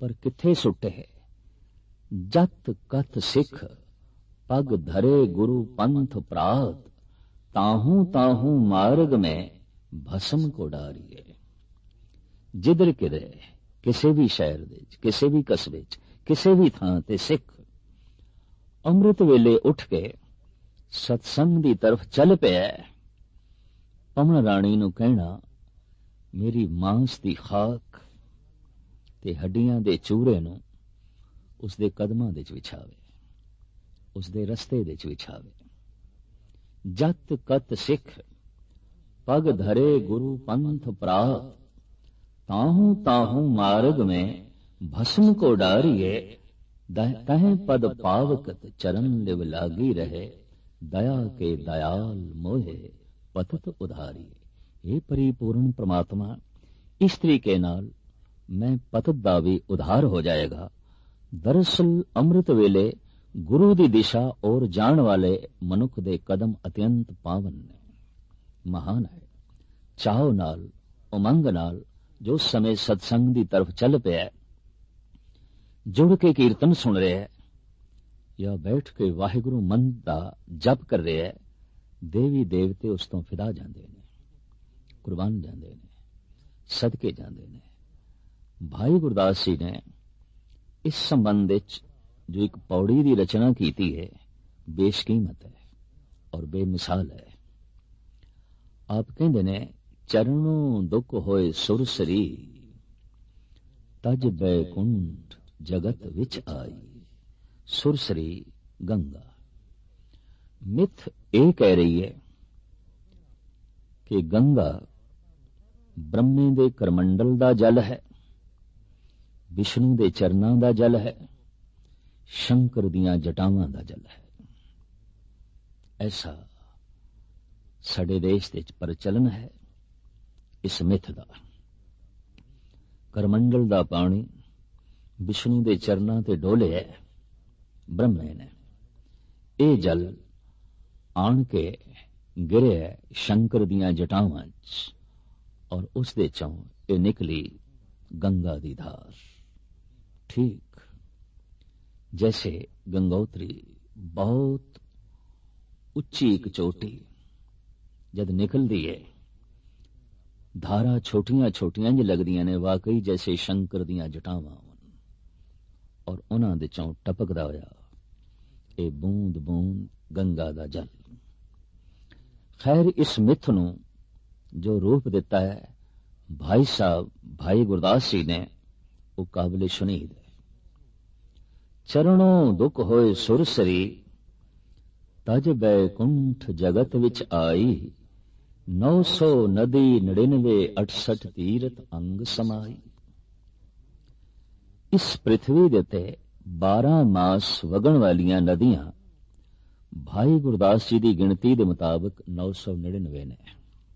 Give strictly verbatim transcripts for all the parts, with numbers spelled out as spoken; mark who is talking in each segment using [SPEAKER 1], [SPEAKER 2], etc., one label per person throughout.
[SPEAKER 1] पर किथे सुटे। जत कथ सिख पग धरे गुरु पंथ प्रात, ताहू ताहू मार्ग में भस्म को डारिए। जिधर किरे किसी भी शहर दे, किसी भी कस्बे च, किसी भी थां ते सिख अमृत वेले उठ के सत्संग दी तरफ चल पिया। पवन राणी नूं कहना, मेरी मांस दी खाक ते हड्डियां दे चूरे नूं उसदे कदमां दे च विछावे, उसदे रस्ते दे च विछावे। जत कत सिख पग धरे गुरु पंथ प्रात, ताहू ताहू मार्ग में भस्म को डारिए। तह पद पावकत चरण लिव लागी रहे, दया के दयाल मोहे पतत उधारिए। हे परिपूर्ण परमात्मा, इस तरीके नाल मैं पतत दा भी उधार हो जाएगा। दरअसल अमृत वेले गुरु दी दिशा और जान वाले मनुख दे कदम अत्यंत पावन ने, महान है। चाहो नाल उमंग नाल जो समय सत्संग दी तरफ चल पिया, जुड़ के कीर्तन सुन रहे है या बैठ के वाहिगुरु मंत्र दा जप कर रहे है, देवी देवते उस तो फिदा जांदे ने, कुर्बान जांदे ने, सदके जांदे ने। भाई गुरदास जी ने इस संबंध विच जो एक पौड़ी की रचना की है, बेशकीमत है और बेमिसाल है। आप कहते ने, चरणों दुख होए सुरसरी, तज बैकुंठ जगत विच आई। सुरसरी गंगा। मिथ ये कह रही है कि गंगा ब्रह्मे दे करमंडल दा जल है, विष्णु दे चरनां दा जल है, शंकर दियां जटावां दा जल है। ऐसा साडे देश दे प्रचलन है इस मिथ दा। करमंडल दा पानी विष्णु दे चरनां ते डोले है ब्रह्मे ने। ये जल आण के गिरे है शंकर दियां जटावां च, और उस दे चों ये निकली गंगा दी धार। ठीक जैसे गंगोत्री बहुत उच्ची एक चोटी जद निकलती है, धारा छोटियां छोटियां जी लगदियां ने, वाकई जैसे शंकर दियां जटावां, और उन्हां दे चों टपकदा होया ए बूंद बूंद गंगा दा जल। खैर, इस मिथ नूं जो रूप दिता है भाई साहब भाई गुरदास जी ने, वो काबिल शुनीद है। चरणों दुख होए सुरसरी, तज बैकुंठ जगत विच आई। नौ सौ नदी नड़िनवे अठसठ तीरथ अंग समाई। इस पृथ्वी दे ते बारह मास वगण वालियां नदियां भाई गुरदास जी की गिणती के मुताबिक नौ सौ निड़िनवे ने।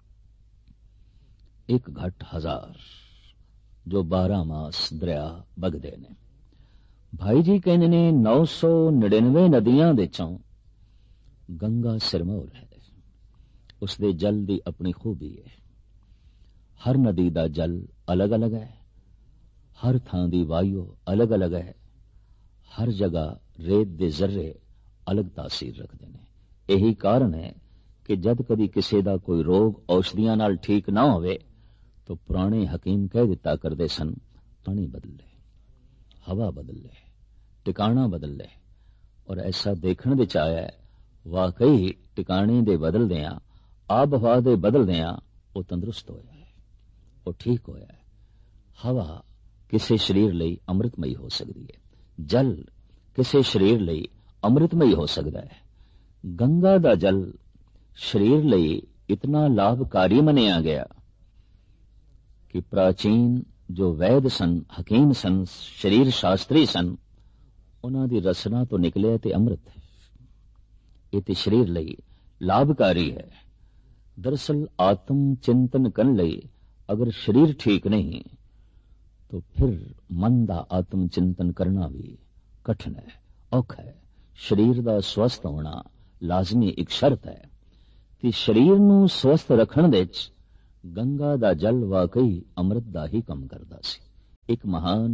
[SPEAKER 1] एक घट हजार जो बारह मास दरिया बगदे ने। भाई जी कहने ने नौ सौ निड़िनवे नदियां दे चों गंगा सिरमौर है। उसदे जल दी अपनी खूबी है। हर नदी दा जल अलग अलग है, हर थां दी वायु अलग अलग है, हर जगह रेत दे जर्रे अलग तासीर रखते हैं। यही कारण है कि जद कदी किसी का कोई रोग औषधियां नाल ठीक ना होवे तो पुराने हकीम कह दिता करते सन, पानी बदल ले, हवा बदल ले, टिकाणा बदल ले। और ऐसा देखने विच आया है, वाकई टिकाणे दे बदल दिया, आब हवा दे बदल दिया वो तंदुरुस्त होया है, वो ठीक होया है। हवा किसी शरीर लई अमृतमयी हो सकती है, जल किसी शरीर लई अमृतमयी हो सकता है। गंगा दा जल शरीर लई इतना लाभकारी मनिया गया कि प्राचीन जो वैद सन, हकीम सन, शरीर शास्त्री सन, उन्हां दी रसना तो निकले ते अमृत है। ये ते शरीर लई लाभकारी है। दरअसल आत्म चिंतन करने लई अगर शरीर ठीक नहीं तो फिर मन दा आत्म चिंतन करना भी कठिन है, औखा है। शरीर दा स्वस्थ होना लाजमी एक शर्त है कि शरीर नूं स्वस्थ रखण विच गंगा दा जल वाकई अमृत दा ही काम करदा सी। एक महान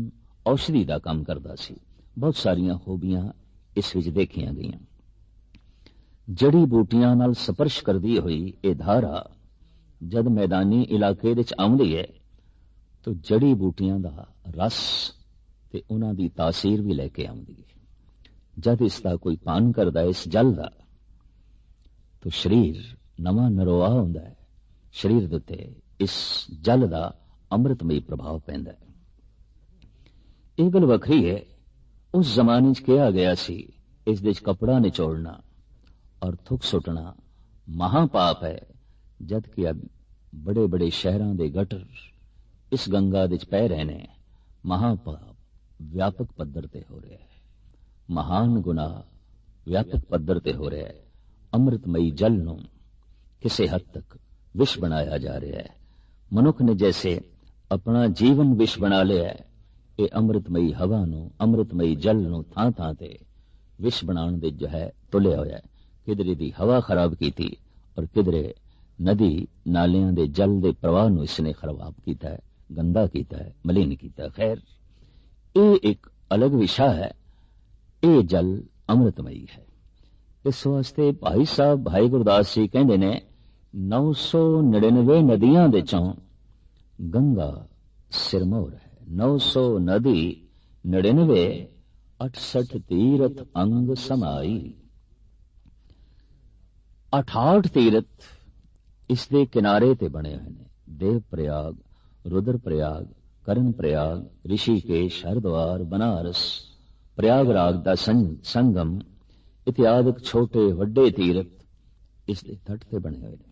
[SPEAKER 1] ਔਸ਼ਧੀ ਦਾ ਕੰਮ ਕਰਦਾ ਸੀ। ਬਹੁਤ ਸਾਰੀਆਂ ਖੂਬੀਆਂ ਇਸ ਵਿੱਚ ਦੇਖੀਆਂ ਗਈਆਂ। ਜੜੀ ਬੂਟੀਆਂ ਨਾਲ ਸਪਰਸ਼ ਕਰਦੀ ਹੋਈ ਇਹ ਧਾਰਾ ਜਦ ਮੈਦਾਨੀ ਇਲਾਕੇ ਵਿੱਚ ਆਉਂਦੀ ਹੈ ਤਾਂ ਜੜੀ ਬੂਟੀਆਂ ਦਾ ਰਸ ਤੇ ਉਹਨਾਂ ਦੀ ਤਾਸੀਰ ਵੀ ਲੈ ਕੇ ਆਉਂਦੀ ਹੈ। ਜਦ ਇਸ ਦਾ ਕੋਈ ਪਾਨ ਕਰਦਾ ਇਸ ਜਲ ਦਾ ਤਾਂ ਸਰੀਰ ਨਵਾਂ ਨਰੋਆ ਹੁੰਦਾ ਹੈ। ਸਰੀਰ ਦੇ ਉੱਤੇ ਇਸ ਜਲ ਦਾ ਅੰਮ੍ਰਿਤਮਈ ਪ੍ਰਭਾਵ ਪੈਂਦਾ ਹੈ। ਇਹ ਗੱਲ ਵੱਖਰੀ ਹੈ। ਉਸ ਜ਼ਮਾਨੇ 'ਚ ਕਿਹਾ ਗਿਆ ਸੀ ਇਸ ਦੇ 'ਚ ਕੱਪੜਾ ਨਿਚੋੜਨਾ ਔਰ ਥੁੱਕ ਸੁੱਟਣਾ ਮਹਾਪਾਪ ਹੈ, ਜਦ ਕਿ ਅੱਜ ਬੜੇ ਬੜੇ ਸ਼ਹਿਰਾਂ ਦੇ ਗਟਰ ਇਸ ਗੰਗਾ ਦੇ 'ਚ ਪੈ ਰਹੇ ਨੇ। ਮਹਾਪਾਪ ਵਿਆਪਕ ਪੱਧਰ ਤੇ ਹੋ ਰਿਹਾ ਹੈ। ਮਹਾਨ ਗੁਨਾਹ ਵਿਆਪਕ ਪੱਧਰ ਤੇ ਹੋ ਰਿਹਾ ਹੈ। ਅੰਮ੍ਰਿਤਮਈ ਜਲ ਨੂੰ ਕਿਸੇ ਹੱਦ ਤੱਕ ਵਿਸ਼ ਬਣਾਇਆ ਜਾ ਰਿਹਾ ਹੈ। ਮਨੁੱਖ ਨੇ ਜੈਸੇ ਆਪਣਾ ਜੀਵਨ ਵਿਸ਼ ਬਣਾ ਲਿਆ ਹੈ, ਇਹ ਅੰਮ੍ਰਿਤਮਈ ਹਵਾ ਨੂੰ, ਅੰਮ੍ਰਿਤਮਈ ਜਲ ਨੂੰ ਥਾਂ ਥਾਂ ਤੇ ਵਿਸ਼ ਬਣਾਉਣ ਦੇ ਜੋ ਹੈ ਤੁਲਿਆ ਹੋਇਆ ਹੈ। ਕਿਧਰੇ ਦੀ ਹਵਾ ਖਰਾਬ ਕੀਤੀ ਔਰ ਕਿਧਰੇ ਨਦੀ ਨਾਲਿਆਂ ਦੇ ਜਲ ਦੇ ਪ੍ਰਵਾਹ ਨੂੰ ਇਸਨੇ ਖਰਾਬ ਕੀਤਾ ਹੈ, ਗੰਦਾ ਕੀਤਾ ਹੈ, ਮਲੀਨ ਕੀਤਾ। ਖੈਰ, ਇਹ ਇੱਕ ਅਲੱਗ ਵਿਸ਼ਾ ਹੈ। ਇਹ ਜਲ ਅੰਮ੍ਰਿਤਮਈ ਹੈ। ਇਸ ਵਾਸਤੇ ਭਾਈ ਸਾਹਿਬ ਭਾਈ ਗੁਰਦਾਸ ਜੀ ਕਹਿੰਦੇ ਨੇ ਨੌ ਸੌ ਨੜਿਨਵੇਂ ਨਦੀਆਂ ਦੇ ਚੋਂ ਗੰਗਾ ਸਿਰਮੌਰ ਹੈ। ਨੌ ਸੌ ਨਦੀ ਨੜਿਨਵੇਂ ਅਠਸਠ ਤੀਰਥ ਅੰਗ ਸਮਾਈ। ਅਠਾਹਠ ਤੀਰਥ ਇਸ ਦੇ ਕਿਨਾਰੇ ਤੇ ਬਣੇ ਹੋਏ ਨੇ। ਦੇਵ ਪ੍ਰਯਾਗ, ਰੁਦਰ ਪ੍ਰਯਾਗ, ਕਰਨ ਪ੍ਰਯਾਗ, ਰਿਸ਼ੀਕੇਸ਼, ਹਰਿਦੁਆਰ, ਬਨਾਰਸ, ਪ੍ਰਯਾਗਰਾਜ ਦਾ ਸੰਗਮ ਇਤਿਆਦਿਕ ਛੋਟੇ ਵੱਡੇ ਤੀਰਥ ਇਸ ਦੇ ਤੱਟ ਤੇ ਬਣੇ ਹੋਏ ਨੇ।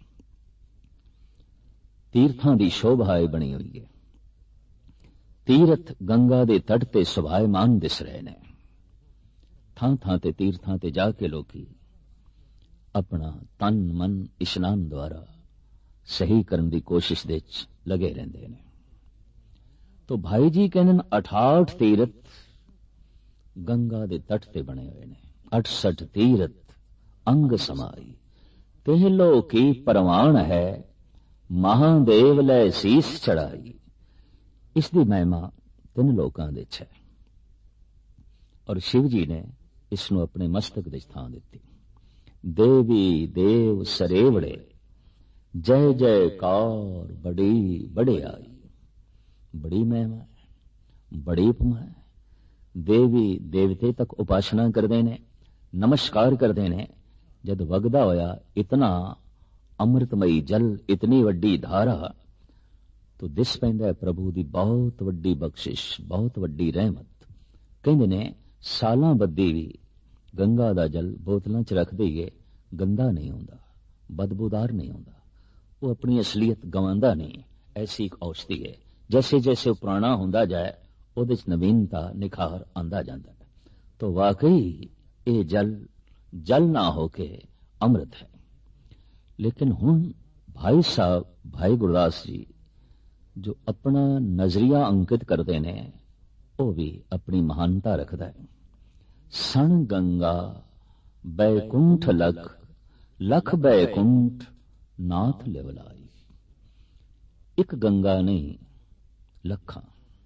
[SPEAKER 1] ਤੀਰਥਾਂ ਦੀ ਸ਼ੋਭਾ ਬਣੀ ਹੋਈ ਹੈ। ਤੀਰਥ ਗੰਗਾ ਦੇ ਤੱਟ ਤੇ ਸੁਭਾਇਮਾਨ ਦਿਸ ਰਹੇ ਨੇ। ਥਾਂ ਥਾਂ ਤੇ ਤੀਰਥਾਂ ਤੇ ਜਾ ਕੇ ਲੋਕੀ ਆਪਣਾ ਤਨ ਮਨ ਇਸ਼ਨਾਨ ਦੁਆਰਾ ਸਹੀ ਕਰਨ ਦੀ ਕੋਸ਼ਿਸ਼ ਦੇ ਵਿੱਚ ਲੱਗੇ ਰਹਿੰਦੇ ਨੇ। ਤੋ ਭਾਈ ਜੀ ਕਹਿੰਦੇ ਨੇ ਅਠਾਹਠ ਤੀਰਥ ਗੰਗਾ ਦੇ ਤੱਟ ਤੇ ਬਣੇ ਹੋਏ ਨੇ। ਅਠਸਠ ਤੀਰਥ ਅੰਗ ਸਮਾਈ। ਪਹਿਲੋ ਕੀ ਪ੍ਰਵਾਨ ਹੈ, ਮਹਾਦੇਵ ਲੈ ਸੀਸ ਚੜਾਈ। ਇਸ ਦੀ ਮਹਿਮਾ ਤਿੰਨ ਲੋਕਾਂ ਦੇ ਵਿੱਚ ਹੈ ਔਰ ਸ਼ਿਵ ਜੀ ਨੇ ਇਸ ਨੂੰ ਆਪਣੇ ਮਸਤਕ ਦੇ ਥਾਂ ਦਿੱਤੀ। ਦੇਵੀ ਦੇਵ ਸਰੇਵੜੇ, ਜੈ ਜੈਕਾਰ ਬੜੀ ਵਡਿਆਈ। ਬੜੀ ਮਹਿਮਾ ਹੈ, ਬੜੀ ਉਪਮਾ ਹੈ। ਦੇਵੀ ਦੇਵਤੇ ਤੱਕ ਉਪਾਸਨਾ ਕਰਦੇ ਨੇ, ਨਮਸਕਾਰ ਕਰਦੇ ਨੇ। ਜਦ ਵਗਦਾ ਹੋਇਆ ਇਤਨਾ ਅੰਮ੍ਰਿਤਮਈ ਜਲ, ਇਤਨੀ ਵੱਡੀ ਧਾਰਾ, ਤੋ ਦਿਸ ਪੈਂਦਾ ਹੈ ਪ੍ਰਭੂ ਦੀ ਬਹੁਤ ਵੱਡੀ ਬਖਸ਼ਿਸ਼, ਬਹੁਤ ਵੱਡੀ ਰਹਿਮਤ। ਕਹਿੰਦੇ ਨੇ ਸਾਲਾਂ ਬੱਧੀ ਵੀ ਗੰਗਾ ਦਾ ਜਲ ਬੋਤਲਾਂ 'ਚ ਰੱਖ ਦਈਏ, ਗੰਦਾ ਨਹੀਂ ਹੁੰਦਾ, ਬਦਬੂਦਾਰ ਨਹੀਂ ਹੁੰਦਾ। ਉਹ ਆਪਣੀ ਅਸਲੀਅਤ ਗਵਾਉਂਦਾ ਨਹੀਂ। ਐਸੀ ਇੱਕ ਔਸ਼ਧੀ ਹੈ। ਜੈਸੇ ਜੈਸੇ ਉਹ ਪੁਰਾਣਾ ਹੁੰਦਾ ਜਾਏ ਉਹਦੇ 'ਚ ਨਵੀਨਤਾ, ਨਿਖਾਰ ਆਉਂਦਾ ਜਾਂਦਾ ਹੈ। ਤੋ ਵਾਕਈ ਇਹ ਜਲ ਜਲ ਨਾ ਹੋ ਕੇ ਅੰਮ੍ਰਿਤ ਹੈ। ਲੇਕਿਨ ਹੁਣ ਭਾਈ ਸਾਹਿਬ ਭਾਈ ਗੁਰਦਾਸ ਜੀ ਜੋ ਆਪਣਾ ਨਜ਼ਰੀਆ ਅੰਕਿਤ ਕਰਦੇ ਨੇ, ਉਹ ਵੀ ਆਪਣੀ ਮਹਾਨਤਾ ਰੱਖਦਾ ਹੈ। ਸਣ ਗੰਗਾ ਬੈਕੁੰਠ ਲਖ, ਲਖ ਬੈਕੁੰਠ ਨਾਥ ਲਿਵਲਾਈ। ਇੱਕ ਗੰਗਾ ਨਹੀਂ, ਲੱਖਾਂ।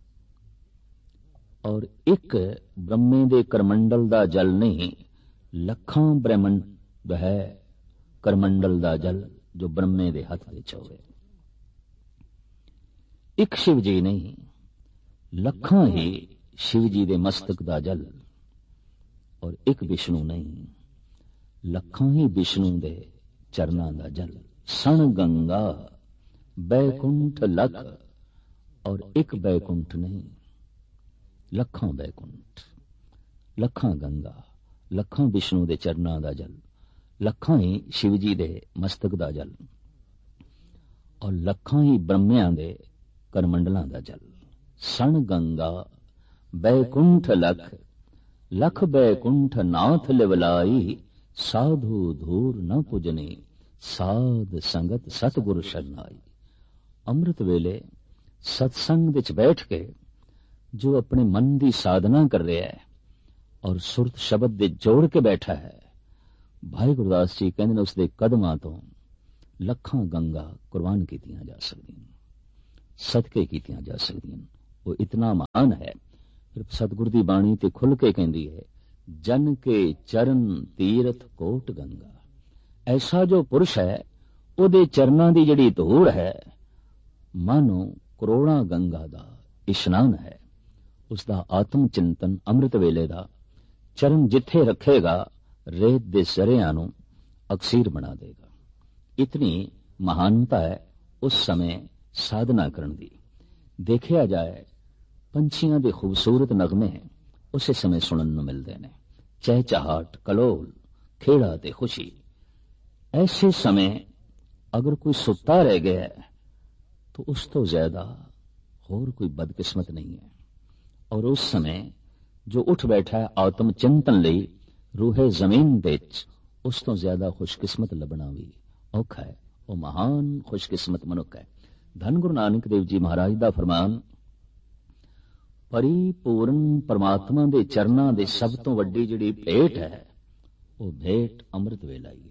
[SPEAKER 1] ਔਰ ਇੱਕ ਬ੍ਰਹਮੇ ਦੇ ਕਰਮੰਡਲ ਦਾ ਜਲ ਨਹੀਂ, ਲੱਖਾਂ ਬ੍ਰਹਮੰਡ ਹੈ ਕਰਮੰਡਲ ਦਾ ਜਲ ਜੋ ਬ੍ਰਹਮੇ ਦੇ ਹੱਥ ਵਿੱਚ ਹੋਵੇ। ਇੱਕ ਸ਼ਿਵ ਜੀ ਨਹੀਂ, ਲੱਖਾਂ ਹੀ ਸ਼ਿਵ ਜੀ ਦੇ ਮਸਤਕ ਦਾ ਜਲ। ਔਰ ਇੱਕ ਵਿਸ਼ਨੂੰ ਨਹੀਂ, ਲੱਖਾਂ ਹੀ ਵਿਸ਼ਨੂੰ ਦੇ ਚਰਨਾਂ ਦਾ ਜਲ। ਸਣ ਗੰਗਾ ਬੈਕੁੰਠ ਲਖ, ਔਰ ਇੱਕ ਬੈਕੁੰਠ ਨਹੀਂ, ਲੱਖਾਂ ਬੈਕੁੰਠ, ਲੱਖਾਂ ਗੰਗਾ, ਲੱਖਾਂ ਵਿਸ਼ਨੂੰ ਦੇ ਚਰਨਾਂ ਦਾ ਜਲ, ਲੱਖਾਂ ਹੀ ਸ਼ਿਵ ਜੀ ਦੇ ਮਸਤਕ ਦਾ ਜਲ, ਔਰ ਲੱਖਾਂ ਹੀ ਬ੍ਰਹਮਿਆਂ ਦੇ ਕਰਮੰਡਲਾਂ ਦਾ ਜਲ। ਸਣ ਗੰਗਾ ਬੈਕੁੰਠ ਲਖ, ਲਖ ਬੈਕੁੰਠ ਨਾਥ ਲਿਵਲਾਈ। ਸਾਧੂ ਧੂਰ ਨ ਪੁਜਨੀ, ਸਾਧ ਸੰਗਤ ਸਤਿਗੁਰ ਸ਼ਰਨਾਈ। ਅੰਮ੍ਰਿਤ ਵੇਲੇ ਸਤਸੰਗ ਵਿੱਚ ਬੈਠ ਕੇ ਜੋ ਆਪਣੇ ਮਨ ਦੀ ਸਾਧਨਾ ਕਰ ਰਿਹਾ ਹੈ ਔਰ ਸੁਰਤ ਸ਼ਬਦ ਦੇ ਜੋੜ ਕੇ ਬੈਠਾ ਹੈ, ਭਾਈ ਗੁਰਦਾਸ ਜੀ ਕਹਿੰਦੇ ਨੇ ਉਸ ਦੇ ਕਦਮਾਂ ਤੋਂ ਲੱਖਾਂ ਗੰਗਾ ਕੁਰਬਾਨ ਕੀਤੀਆਂ ਜਾ ਸਕਦੀਆਂ, ਸਦਕੇ ਕੀਤੀਆਂ ਜਾ ਸਕਦੀਆਂ। ਉਹ ਇਤਨਾ ਮਹਾਨ ਹੈ। ਫਿਰ ਸਤਿਗੁਰ ਦੀ ਬਾਣੀ ਤੇ ਖੁੱਲ ਕੇ ਕਹਿੰਦੀ ਹੈ, ਜਨ ਕੇ ਚਰਨ ਤੀਰਥ ਕੋਟ ਗੰਗਾ। ਐਸਾ ਜੋ ਪੁਰਸ਼ ਹੈ, ਉਹਦੇ ਚਰਨਾਂ ਦੀ ਜਿਹੜੀ ਧੂੜ ਹੈ ਮਾਨੋ ਕਰੋੜਾਂ ਗੰਗਾ ਦਾ ਇਸ਼ਨਾਨ ਹੈ। ਉਸਦਾ ਆਤਮ ਚਿੰਤਨ ਅੰਮ੍ਰਿਤ ਵੇਲੇ ਦਾ ਚਰਨ ਜਿੱਥੇ ਰੱਖੇਗਾ ਰੇਤ ਦੇ ਜ਼ਰਿਆਂ ਨੂੰ ਅਕਸੀਰ ਬਣਾ ਦੇਗਾ। ਇਤਨੀ ਮਹਾਨਤਾ ਹੈ ਉਸ ਸਮੇਂ ਸਾਧਨਾ ਕਰਨ ਦੀ। ਦੇਖਿਆ ਜਾਏ ਪੰਛੀਆਂ ਦੇ ਖੂਬਸੂਰਤ ਨਗਮੇ ਉਸੇ ਸਮੇਂ ਸੁਣਨ ਨੂੰ ਮਿਲਦੇ ਨੇ, ਚਹਿਚਹਾਟ, ਕਲੋਲ, ਖੇੜਾ ਤੇ ਖੁਸ਼ੀ। ਐਸੇ ਸਮੇਂ ਅਗਰ ਕੋਈ ਸੁੱਤਾ ਰਹਿ ਗਿਆ ਤਾਂ ਉਸ ਤੋਂ ਜ਼ਿਆਦਾ ਹੋਰ ਕੋਈ ਬਦਕਿਸਮਤ ਨਹੀਂ ਹੈ। ਔਰ ਉਸ ਸਮੇਂ ਜੋ ਉੱਠ ਬੈਠਾ ਹੈ ਆਤਮ ਚਿੰਤਨ ਲਈ ਰੂਹੇ ਜ਼ਮੀਨ ਵਿੱਚ, ਉਸ ਤੋਂ ਜ਼ਿਆਦਾ ਖੁਸ਼ਕਿਸਮਤ ਲੱਭਣਾ ਵੀ ਔਖਾ ਹੈ। ਉਹ ਮਹਾਨ ਖੁਸ਼ਕਿਸਮਤ ਮਨੁੱਖ ਹੈ। ਧੰਨ ਗੁਰੂ ਨਾਨਕ ਦੇਵ ਜੀ ਮਹਾਰਾਜ ਦਾ ਫਰਮਾਨ, ਪਰਿਪੂਰਨ ਪਰਮਾਤਮਾ ਦੇ ਚਰਨਾਂ ਦੇ ਸਭ ਤੋਂ ਵੱਡੀ ਜਿਹੜੀ ਭੇਟ ਹੈ ਉਹ ਭੇਟ ਅੰਮ੍ਰਿਤ ਵੇਲਾ ਹੀ ਹੈ।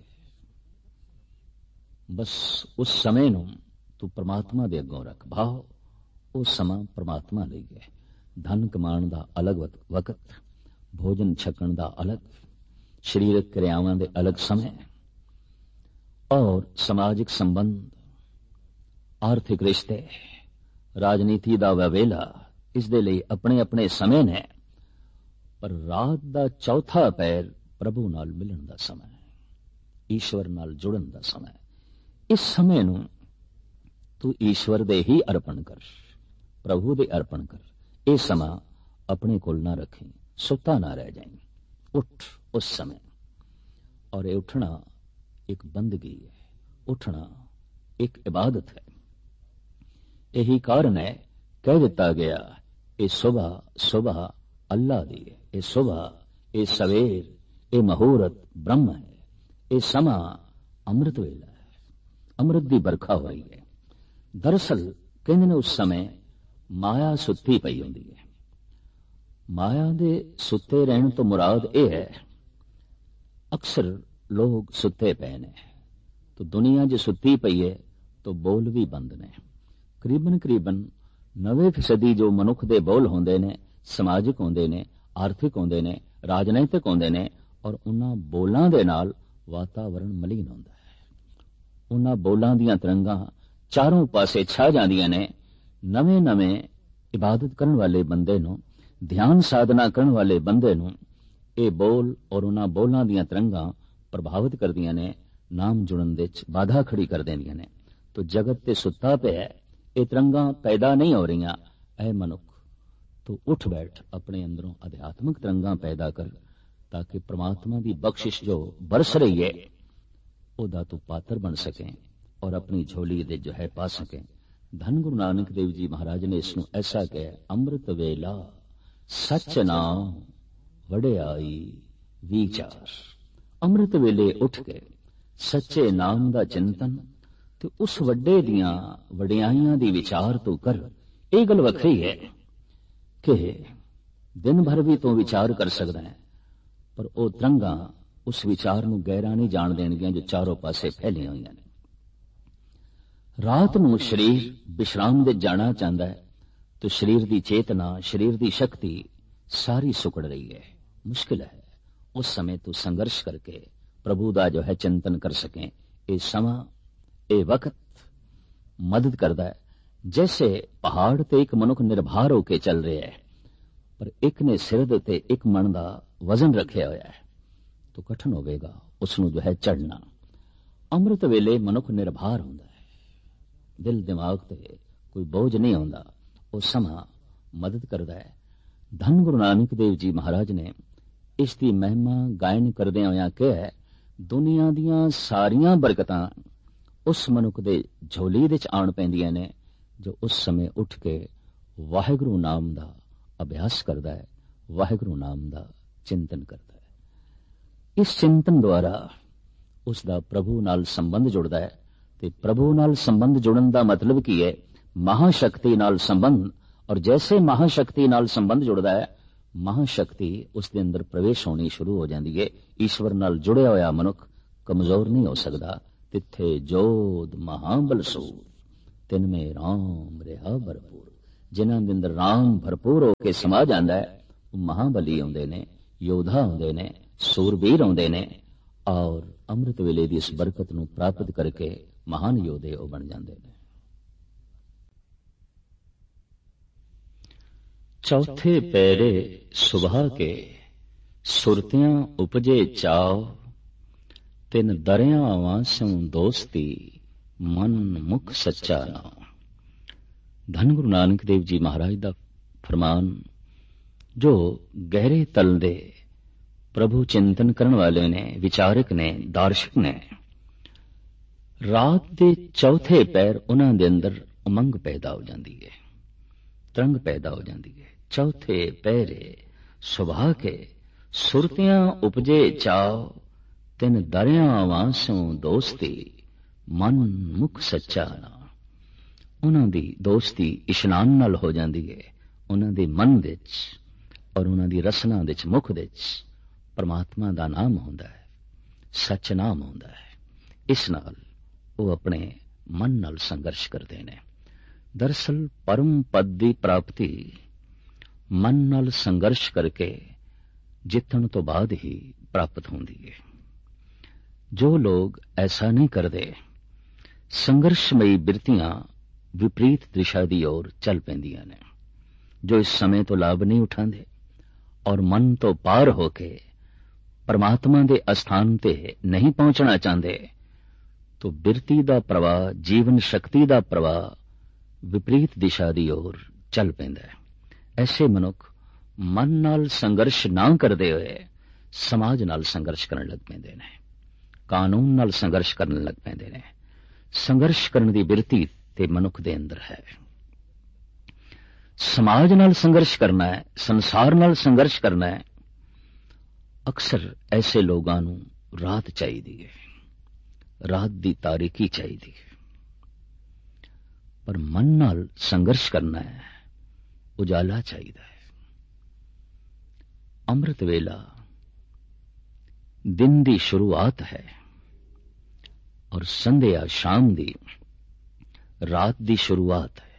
[SPEAKER 1] ਬਸ ਉਸ ਸਮੇਂ ਨੂੰ ਤੂੰ ਪਰਮਾਤਮਾ ਦੇ ਅੱਗੋਂ ਰੱਖ ਭਾਵ, ਉਹ ਸਮਾਂ ਪਰਮਾਤਮਾ ਲਈ ਹੈ। ਧਨ ਕਮਾਉਣ ਦਾ ਅਲੱਗ ਵਕਤ, ਭੋਜਨ ਛਕਣ ਦਾ ਅਲੱਗ, ਸਰੀਰਕ ਕਿਰਿਆਵਾਂ ਦੇ ਅਲੱਗ ਸਮੇਂ, ਔਰ ਸਮਾਜਿਕ ਸੰਬੰਧ, ਆਰਥਿਕ ਰਿਸ਼ਤੇ, ਰਾਜਨੀਤੀ ਦਾ ਵੇਲਾ, ਇਸ ਦੇ ਲਈ ਆਪਣੇ ਆਪਣੇ ਸਮੇਂ ਨੇ। ਪਰ ਰਾਤ ਦਾ ਚੌਥਾ ਪੈਰ ਪ੍ਰਭੂ ਨਾਲ ਮਿਲਣ ਦਾ ਸਮਾਂ ਹੈ, ਈਸ਼ਵਰ ਨਾਲ ਜੁੜਨ ਦਾ ਸਮਾਂ ਹੈ। ਇਸ ਸਮੇਂ ਨੂੰ ਤੂੰ ਈਸ਼ਵਰ ਦੇ ਹੀ ਅਰਪਣ ਕਰ, ਪ੍ਰਭੂ ਦੇ ਅਰਪਣ ਕਰ। ਇਹ ਸਮਾਂ ਆਪਣੇ ਕੋਲ ਨਾ ਰੱਖੀ, ਸੁੱਤਾ ਨਾ ਰਹਿ ਜਾਈਂ, ਉੱਠ ਉਸ ਸਮੇਂ। ਔਰ ਇਹ ਉੱਠਣਾ ਇੱਕ ਬੰਦਗੀ ਹੈ, ਉੱਠਣਾ ਇੱਕ ਇਬਾਦਤ ਹੈ। ਇਹੀ ਕਾਰਨ ਹੈ ਕਹਿ ਦਿੱਤਾ ਗਿਆ ਇਹ ਸੁਬਹ ਸੁਬਹ ਅੱਲਾ ਦੀ ਹੈ, ਇਹ ਸੁਬਹ, ਇਹ ਸਵੇਰ, ਇਹ ਮਹੂਰਤ ਬ੍ਰਹਮ ਹੈ, ਇਹ ਸਮਾਂ ਅੰਮ੍ਰਿਤ ਵੇਲਾ ਹੈ, ਅੰਮ੍ਰਿਤ ਦੀ ਬਰਖਾ ਹੋ ਰਹੀ ਹੈ। ਦਰਅਸਲ ਕਹਿੰਦੇ ਨੇ ਉਸ ਸਮੇਂ ਮਾਇਆ ਸੁੱਤੀ ਪਈ ਹੁੰਦੀ ਹੈ। ਮਾਇਆ ਦੇ ਸੁੱਤੇ ਰਹਿਣ ਤੋਂ ਮੁਰਾਦ ਇਹ ਹੈ, ਅਕਸਰ ਲੋਕ ਸੁੱਤੇ ਪਏ ਨੇ ਤਾਂ ਦੁਨੀਆ ਜੇ ਸੁੱਤੀ ਪਈ ਹੈ ਤਾਂ ਬੋਲ ਵੀ ਬੰਦ ਨੇ। ਕਰੀਬਨ ਕਰੀਬਨ ਨਵੇਂ ਫੀਸਦੀ ਜੋ ਮਨੁੱਖ ਦੇ ਬੋਲ ਹੁੰਦੇ ਨੇ, ਸਮਾਜਿਕ ਹੁੰਦੇ ਨੇ, ਆਰਥਿਕ ਹੁੰਦੇ ਨੇ, ਰਾਜਨੀਤਿਕ ਹੁੰਦੇ ਨੇ, ਔਰ ਉਹਨਾਂ ਬੋਲਾਂ ਦੇ ਨਾਲ ਵਾਤਾਵਰਣ ਮਲੀਨ ਹੁੰਦਾ ਹੈ। ਉਹਨਾਂ ਬੋਲਾਂ ਦੀਆਂ ਤਰੰਗਾਂ ਚਾਰੋਂ ਪਾਸੇ ਛਾ ਜਾਂਦੀਆਂ ਨੇ। ਨਵੇਂ ਨਵੇਂ ਇਬਾਦਤ ਕਰਨ ਵਾਲੇ ਬੰਦੇ ਨੂੰ, ਧਿਆਨ ਸਾਧਨਾ ਕਰਨ ਵਾਲੇ ਬੰਦੇ ਨੂੰ ਇਹ ਬੋਲ ਔਰ ਉਹਨਾਂ ਬੋਲਾਂ ਦੀਆਂ ਤਰੰਗਾਂ ਪ੍ਰਭਾਵਿਤ ਕਰਦੀਆਂ ਨੇ, ਨਾਮ ਜੁੜਨ ਦੇ ਵਿੱਚ ਬਾਧਾ ਖੜੀ ਕਰ ਦਿੰਦੀਆਂ ਨੇ। ਤੋ ਜਗਤ ਤੇ ਸੁੱਤਾ ਪਿਆ, ਇਹ ਤਰੰਗਾਂ ਪੈਦਾ ਨਹੀਂ ਹੋ ਰਹੀਆਂ। ਐ ਮਨੁੱਖ ਤੂੰ ਉੱਠ ਬੈਠ, ਆਪਣੇ ਅੰਦਰੋਂ ਅਧਿਆਤਮਿਕ ਤਰੰਗਾਂ ਪੈਦਾ ਕਰ, ਤਾਂ ਕਿ ਪ੍ਰਮਾਤਮਾ ਦੀ ਬਖਸ਼ਿਸ਼ ਜੋ ਬਰਸ ਰਹੀ ਹੈ ਉਹਦਾ ਤੂੰ ਪਾਤਰ ਬਣ ਸਕੇ ਔਰ ਆਪਣੀ ਝੋਲੀ ਦੇ ਜੋ ਹੈ ਪਾ ਸਕੇ। ਧੰਨ ਗੁਰੂ ਨਾਨਕ ਦੇਵ ਜੀ ਮਹਾਰਾਜ ਨੇ ਇਸ ਨੂੰ ਐਸਾ ਕਿਹਾ, ਅੰਮ੍ਰਿਤ ਵੇਲਾ ਸੱਚ ਨਾਮ ਵਡਿਆਈ ਵਿਚਾਰ। ਅੰਮ੍ਰਿਤ ਵੇਲੇ ਉੱਠ ਕੇ ਸੱਚੇ ਨਾਮ ਦਾ ਚਿੰਤਨ ਤੇ ਉਸ ਵੱਡੇ ਦੀਆਂ ਵਡਿਆਈਆਂ ਦੀ ਵਿਚਾਰ ਤੂੰ ਕਰ। ਇਹ ਗੱਲ ਵੱਖਰੀ ਹੈ ਕਿ ਦਿਨ ਭਰ ਵੀ ਤੂੰ ਵਿਚਾਰ ਕਰ ਸਕਦਾ ਹੈ, ਪਰ ਉਹ ਤਰੰਗਾਂ ਉਸ ਵਿਚਾਰ ਨੂੰ ਗਹਿਰਾ ਨਹੀਂ ਜਾਣ ਦੇਣਗੀਆਂ ਜੋ ਚਾਰੋਂ ਪਾਸੇ ਫੈਲੀਆਂ ਹੋਈਆਂ ਨੇ। ਰਾਤ ਨੂੰ ਸਰੀਰ ਵਿਸ਼ਰਾਮ ਦੇ ਜਾਣਾ ਚਾਹੁੰਦਾ ਹੈ ਤਾਂ ਸਰੀਰ ਦੀ ਚੇਤਨਾ, ਸਰੀਰ ਦੀ ਸ਼ਕਤੀ ਸਾਰੀ ਸੁਕੜ ਰਹੀ ਹੈ, ਮੁਸ਼ਕਿਲ ਹੈ। ਉਸ ਸਮੇਂ ਤੂੰ ਸੰਘਰਸ਼ ਕਰਕੇ ਪ੍ਰਭੂ ਦਾ ਜੋ ਹੈ ਚਿੰਤਨ ਕਰ ਸਕੇ। ਇਹ ਸਮਾਂ, ਇਹ ਵਕਤ ਮਦਦ ਕਰਦਾ ਹੈ। ਜੈਸੇ ਪਹਾੜ ਤੇ ਇੱਕ ਮਨੁੱਖ ਨਿਰਭਰ ਹੋ ਕੇ ਚੱਲ ਰਿਹਾ ਹੈ, ਪਰ ਇੱਕ ਨੇ ਸਿਰ ਦੇ ਉੱਤੇ ਇੱਕ ਮਣ ਦਾ ਵਜ਼ਨ ਰੱਖਿਆ ਹੋਇਆ ਹੈ, ਤਾਂ ਕਠਿਨ ਹੋਵੇਗਾ ਉਸ ਨੂੰ ਜੋ ਹੈ ਚੜ੍ਹਨਾ। ਅੰਮ੍ਰਿਤ ਵੇਲੇ ਮਨੁੱਖ ਨਿਰਭਰ ਹੁੰਦਾ ਹੈ, ਦਿਲ ਦਿਮਾਗ ਤੇ ਕੋਈ ਬੋਝ ਨਹੀਂ ਹੁੰਦਾ। ਉਹ ਸਮਾਂ ਮਦਦ ਕਰਦਾ ਹੈ। ਧੰਨ ਗੁਰੂ ਨਾਨਕ ਦੇਵ ਜੀ ਮਹਾਰਾਜ ਨੇ ਇਸ ਦੀ ਮਹਿਮਾ ਗਾਇਨ ਕਰਦਿਆਂ ਹੋਇਆਂ ਕਿਹਾ, ਦੁਨੀਆ ਦੀਆਂ ਸਾਰੀਆਂ ਬਰਕਤਾਂ ਉਸ ਮਨੁੱਖ ਦੇ ਝੋਲੀ ਵਿੱਚ ਆਣ ਪੈਂਦੀਆਂ ਨੇ ਜੋ ਉਸ ਸਮੇਂ ਉੱਠ ਕੇ ਵਾਹਿਗੁਰੂ ਨਾਮ ਦਾ ਅਭਿਆਸ ਕਰਦਾ ਹੈ, ਵਾਹਿਗੁਰੂ ਨਾਮ ਦਾ ਚਿੰਤਨ ਕਰਦਾ ਹੈ। ਇਸ ਚਿੰਤਨ ਦੁਆਰਾ ਉਸ ਦਾ ਪ੍ਰਭੂ ਨਾਲ ਸੰਬੰਧ ਜੁੜਦਾ ਹੈ। ਤੇ ਪ੍ਰਭੂ ਨਾਲ ਸੰਬੰਧ ਜੁੜਨ ਦਾ ਮਤਲਬ ਕੀ ਹੈ? ਮਹਾਸ਼ਕਤੀ ਨਾਲ ਸੰਬੰਧ। ਔਰ ਜੈਸੇ ਮਹਾਸ਼ਕਤੀ ਨਾਲ ਸੰਬੰਧ ਜੁੜਦਾ ਹੈ, ਮਹਾਸ਼ਕਤੀ ਉਸ ਦੇ ਅੰਦਰ ਪ੍ਰਵੇਸ਼ ਹੋਣੀ ਸ਼ੁਰੂ ਹੋ ਜਾਂਦੀ ਹੈ। ਈਸ਼ਵਰ ਨਾਲ ਜੁੜਿਆ ਹੋਇਆ ਮਨੁੱਖ ਕਮਜ਼ੋਰ ਨਹੀਂ ਹੋ ਸਕਦਾ। ਤਿੱਥੇ ਜੋਧ ਮਹਾਬਲ ਸੂਰ, ਤਿਨ ਮੇ ਰਾਮ ਰਿਹਾ ਭਰਪੂਰ। ਜਿਨ੍ਹਾਂ ਦੇ ਅੰਦਰ ਰਾਮ ਭਰਪੂਰ ਹੋ ਕੇ ਸਮਾ ਜਾਂਦਾ ਹੈ, ਉਹ ਮਹਾਬਲੀ ਆਉਂਦੇ ਨੇ, ਯੋਧਾ ਆਉਂਦੇ ਨੇ, ਸੂਰਬੀਰ ਆਉਂਦੇ ਨੇ, ਔਰ ਅੰਮ੍ਰਿਤ ਵੇਲੇ ਦੀ ਇਸ ਬਰਕਤ ਨੂੰ ਪ੍ਰਾਪਤ ਕਰਕੇ ਮਹਾਨ ਯੋਧੇ ਉਹ ਬਣ ਜਾਂਦੇ ਨੇ। ਚੌਥੇ ਪੈਰੇ ਸੁਭਾ ਕੇ ਸੁਰਤਿਆਂ ਉਪਜੇ ਚਾਉ, ਤਿਨ ਦਰਿਆਵਾਂ ਸਿਉ ਦੋਸਤੀ ਮਨ ਮੁਖ ਸੱਚਾ ਨਾਉ। ਧੰਨ ਗੁਰੂ ਨਾਨਕ ਦੇਵ ਜੀ ਮਹਾਰਾਜ ਦਾ ਫਰਮਾਨ, ਜੋ ਗਹਿਰੇ ਤਲ ਦੇ ਪ੍ਰਭੂ ਚਿੰਤਨ ਕਰਨ ਵਾਲੇ ਨੇ, ਵਿਚਾਰਕ ਨੇ, ਦਾਰਸ਼ਕ ਨੇ, ਰਾਤ ਦੇ ਚੌਥੇ ਪੈਰ ਉਹਨਾਂ ਦੇ ਅੰਦਰ ਉਮੰਗ ਪੈਦਾ ਹੋ ਜਾਂਦੀ ਹੈ, ਤਰੰਗ ਪੈਦਾ ਹੋ ਜਾਂਦੀ ਹੈ। ਚੌਥੇ ਪਹਿਰੇ ਸੁਭਾ ਕੇ ਸੁਰਤਿਆਂ ਉਪਜੇ ਚਾਉ, ਤਿਨ ਦਰਿਆਵਾਂ ਸਿਉ ਦੋਸਤੀ ਮਨ ਮੁਖ ਸੱਚਾ ਨਾ। ਉਹਨਾਂ ਦੀ ਦੋਸਤੀ ਇਸ਼ਨਾਨ ਨਾਲ ਹੋ ਜਾਂਦੀ ਹੈ, ਉਹਨਾਂ ਦੇ ਮਨ ਵਿੱਚ ਔਰ ਉਹਨਾਂ ਦੀ ਰਸਨਾ ਵਿੱਚ, ਮੁਖ ਵਿੱਚ ਪਰਮਾਤਮਾ ਦਾ ਨਾਮ ਹੁੰਦਾ ਹੈ, ਸੱਚ ਨਾਮ ਹੁੰਦਾ ਹੈ। ਇਸ ਨਾਲ ਉਹ ਆਪਣੇ ਮਨ ਨਾਲ ਸੰਘਰਸ਼ ਕਰਦੇ ਨੇ। ਦਰਅਸਲ ਪਰਮ ਪਦ ਦੀ ਪ੍ਰਾਪਤੀ ਮਨ ਨਾਲ ਸੰਘਰਸ਼ ਕਰਕੇ ਜਿੱਤਣ ਤੋਂ ਬਾਅਦ ਹੀ ਪ੍ਰਾਪਤ ਹੁੰਦੀ ਹੈ। ਜੋ ਲੋਕ ਐਸਾ ਨਹੀਂ ਕਰਦੇ, ਸੰਘਰਸ਼ਮਈ ਬਿਰਤੀਆਂ ਵਿਪਰੀਤ ਦਿਸ਼ਾ ਦੀ ओर ਚੱਲ ਪੈਂਦੀਆਂ ਨੇ। ਜੋ ਇਸ ਸਮੇਂ ਤੋਂ ਲਾਭ ਨਹੀਂ ਉਠਾਉਂਦੇ ਔਰ ਮਨ ਤੋਂ ਪਾਰ ਹੋ ਕੇ ਪਰਮਾਤਮਾ ਦੇ ਅਸਥਾਨ ਤੇ ਨਹੀਂ ਪਹੁੰਚਣਾ ਚਾਹੁੰਦੇ, तो बिरती ਦਾ ਪ੍ਰਵਾਹ, ਜੀਵਨ ਸ਼ਕਤੀ ਦਾ ਪ੍ਰਵਾਹ ਵਿਪਰੀਤ ਦਿਸ਼ਾ ਦੀ ओर ਚੱਲ ਪੈਂਦਾ ਹੈ। ਐਸੇ ਮਨੁੱਖ ਮਨ ਨਾਲ ਸੰਘਰਸ਼ ਨਾ ਕਰਦੇ ਹੋਏ ਸਮਾਜ ਨਾਲ ਸੰਘਰਸ਼ ਕਰਨ ਲੱਗ ਪੈਂਦੇ ਨੇ, ਕਾਨੂੰਨ ਨਾਲ ਸੰਘਰਸ਼ ਕਰਨ ਲੱਗ ਪੈਂਦੇ ਨੇ। ਸੰਘਰਸ਼ ਕਰਨ ਦੀ ਬਿਰਤੀ ਤੇ ਮਨੁੱਖ ਦੇ ਅੰਦਰ ਹੈ। ਸਮਾਜ ਨਾਲ ਸੰਘਰਸ਼ ਕਰਨਾ ਹੈ, ਸੰਸਾਰ ਨਾਲ ਸੰਘਰਸ਼ ਕਰਨਾ ਹੈ। ਅਕਸਰ ਐਸੇ ਲੋਕਾਂ ਨੂੰ ਰਾਤ ਚਾਹੀਦੀ ਹੈ, ਰਾਤ ਦੀ ਤਾਰੀਕੀ ਚਾਹੀਦੀ ਹੈ। ਪਰ ਮਨ ਨਾਲ ਸੰਘਰਸ਼ ਕਰਨਾ ਹੈ, ਉਜਾਲਾ ਚਾਹੀਦਾ ਹੈ। ਅੰਮ੍ਰਿਤ ਵੇਲਾ ਦਿਨ ਦੀ ਸ਼ੁਰੂਆਤ ਹੈ ਔਰ ਸੰਧਿਆ ਸ਼ਾਮ ਦੀ, ਰਾਤ ਦੀ ਸ਼ੁਰੂਆਤ ਹੈ।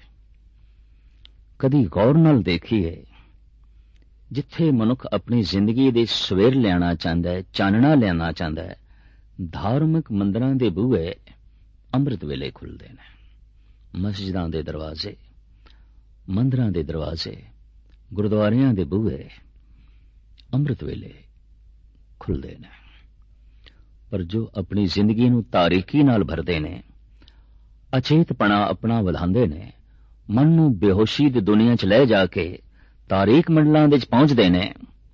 [SPEAKER 1] ਕਦੀ ਗੌਰ ਨਾਲ ਦੇਖੀਏ, ਜਿੱਥੇ ਮਨੁੱਖ ਆਪਣੀ ਜ਼ਿੰਦਗੀ ਦੇ ਸਵੇਰ ਲਿਆਣਾ ਚਾਹੁੰਦਾ ਹੈ, ਚਾਨਣਾ ਲਿਆਣਾ ਚਾਹੁੰਦਾ ਹੈ, ਧਾਰਮਿਕ ਮੰਦਰਾਂ ਦੇ ਬੂਹੇ ਅੰਮ੍ਰਿਤ ਵੇਲੇ ਖੁੱਲ੍ਹਦੇ ਨੇ। ਮਸਜਿਦਾਂ ਦੇ ਦਰਵਾਜ਼ੇ, ਮੰਦਰਾਂ ਦੇ ਦਰਵਾਜ਼ੇ, ਗੁਰਦੁਆਰਿਆਂ ਦੇ ਬੂਹੇ ਅੰਮ੍ਰਿਤ ਵੇਲੇ ਖੁੱਲ੍ਹਦੇ ਨੇ। ਪਰ ਜੋ ਆਪਣੀ ਜ਼ਿੰਦਗੀ ਨੂੰ ਤਾਰੀਕੀ ਨਾਲ ਭਰਦੇ ਨੇ, ਅਚੇਤਪਣਾ ਆਪਣਾ ਵਧਾਉਂਦੇ ਨੇ, ਮਨ ਨੂੰ ਬੇਹੋਸ਼ੀ ਦੀ ਦੁਨੀਆ 'ਚ ਲੈ ਜਾ ਕੇ ਤਾਰੀਕ ਮੰਡਲਾਂ ਵਿੱਚ ਪਹੁੰਚਦੇ ਨੇ,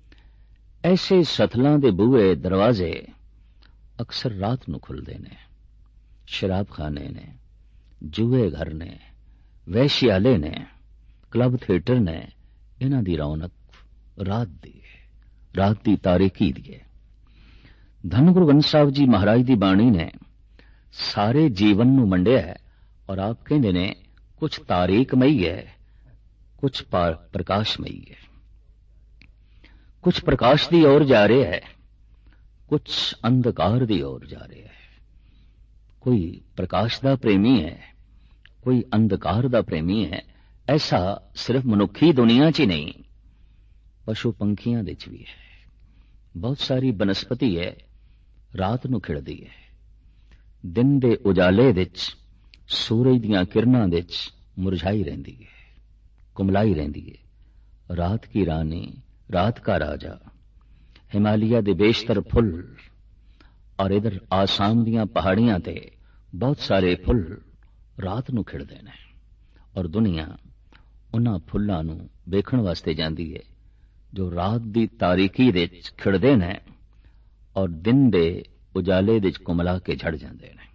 [SPEAKER 1] ਐਸੇ ਸਥਲਾਂ ਦੇ ਬੂਹੇ, ਦਰਵਾਜ਼ੇ ਅਕਸਰ ਰਾਤ ਨੂੰ ਖੁੱਲ੍ਹਦੇ ਨੇ। ਸ਼ਰਾਬਖਾਨੇ ਨੇ, ਜੂਏ ਘਰ ਨੇ, ਵੈਸ਼ਿਆਲੇ ਨੇ, ਕਲੱਬ ਥੀਏਟਰ ਨੇ, ਇਹਨਾਂ ਦੀ ਰੌਣਕ ਰਾਤ ਦੀ ਹੈ, ਰਾਤ ਦੀ ਤਾਰੀਕੀ ਦੀ ਹੈ। ਧੰਨ ਗੁਰੂ ਗ੍ਰੰਥ ਸਾਹਿਬ ਜੀ ਮਹਾਰਾਜ ਦੀ ਬਾਣੀ ਨੇ ਸਾਰੇ ਜੀਵਨ ਨੂੰ ਮੰਡਿਆ ਹੈ ਔਰ ਆਪ ਕਹਿੰਦੇ ਨੇ ਕੁਛ ਤਾਰੀਕਮਈ ਹੈ, ਕੁਛ ਪ੍ਰਕਾਸ਼ਮਈ ਹੈ। ਕੁਛ ਪ੍ਰਕਾਸ਼ ਦੀ ओर ਜਾ ਰਿਹਾ ਹੈ, ਕੁਛ ਅੰਧਕਾਰ ਦੀ ओर ਜਾ ਰਿਹਾ ਹੈ। ਕੋਈ ਪ੍ਰਕਾਸ਼ ਦਾ ਪ੍ਰੇਮੀ ਹੈ, ਕੋਈ ਅੰਧਕਾਰ ਦਾ ਪ੍ਰੇਮੀ ਹੈ। ਐਸਾ ਸਿਰਫ ਮਨੁੱਖੀ ਦੁਨੀਆ 'ਚ ਹੀ ਨਹੀਂ, ਪਸ਼ੂ ਪੰਖੀਆਂ ਵਿੱਚ ਵੀ ਹੈ। ਬਹੁਤ ਸਾਰੀ ਬਨਸਪਤੀ ਹੈ, ਰਾਤ ਨੂੰ ਖਿੜਦੀ ਹੈ। ਦਿਨ ਦੇ ਉਜਾਲੇ ਵਿੱਚ, ਸੂਰਜ ਦੀਆਂ ਕਿਰਨਾਂ ਵਿੱਚ ਮੁਰਝਾਈ ਰਹਿੰਦੀ ਹੈ, ਕੁਮਲਾਈ ਰਹਿੰਦੀ ਹੈ। ਰਾਤ ਕੀ ਰਾਨੀ, ਰਾਤ ਕਾ ਰਾਜਾ, ਹਿਮਾਲਿਆ ਦੇ ਬੇਸ਼ਤਰ ਫੁੱਲ ਔਰ ਇਧਰ ਆਸਾਮ ਦੀਆਂ ਪਹਾੜੀਆਂ ਤੇ ਬਹੁਤ ਸਾਰੇ ਫੁੱਲ ਰਾਤ ਨੂੰ ਖਿੜਦੇ ਨੇ ਔਰ ਦੁਨੀਆ ਉਹਨਾਂ ਫੁੱਲਾਂ ਨੂੰ ਵੇਖਣ ਵਾਸਤੇ ਜਾਂਦੀ ਹੈ ਜੋ ਰਾਤ ਦੀ ਤਾਰੀਕੀ ਵਿੱਚ ਖਿੜਦੇ ਨੇ ਔਰ ਦਿਨ ਦੇ ਉਜਾਲੇ ਵਿੱਚ ਕੁਮਲਾ ਕੇ ਝੜ ਜਾਂਦੇ ਨੇ।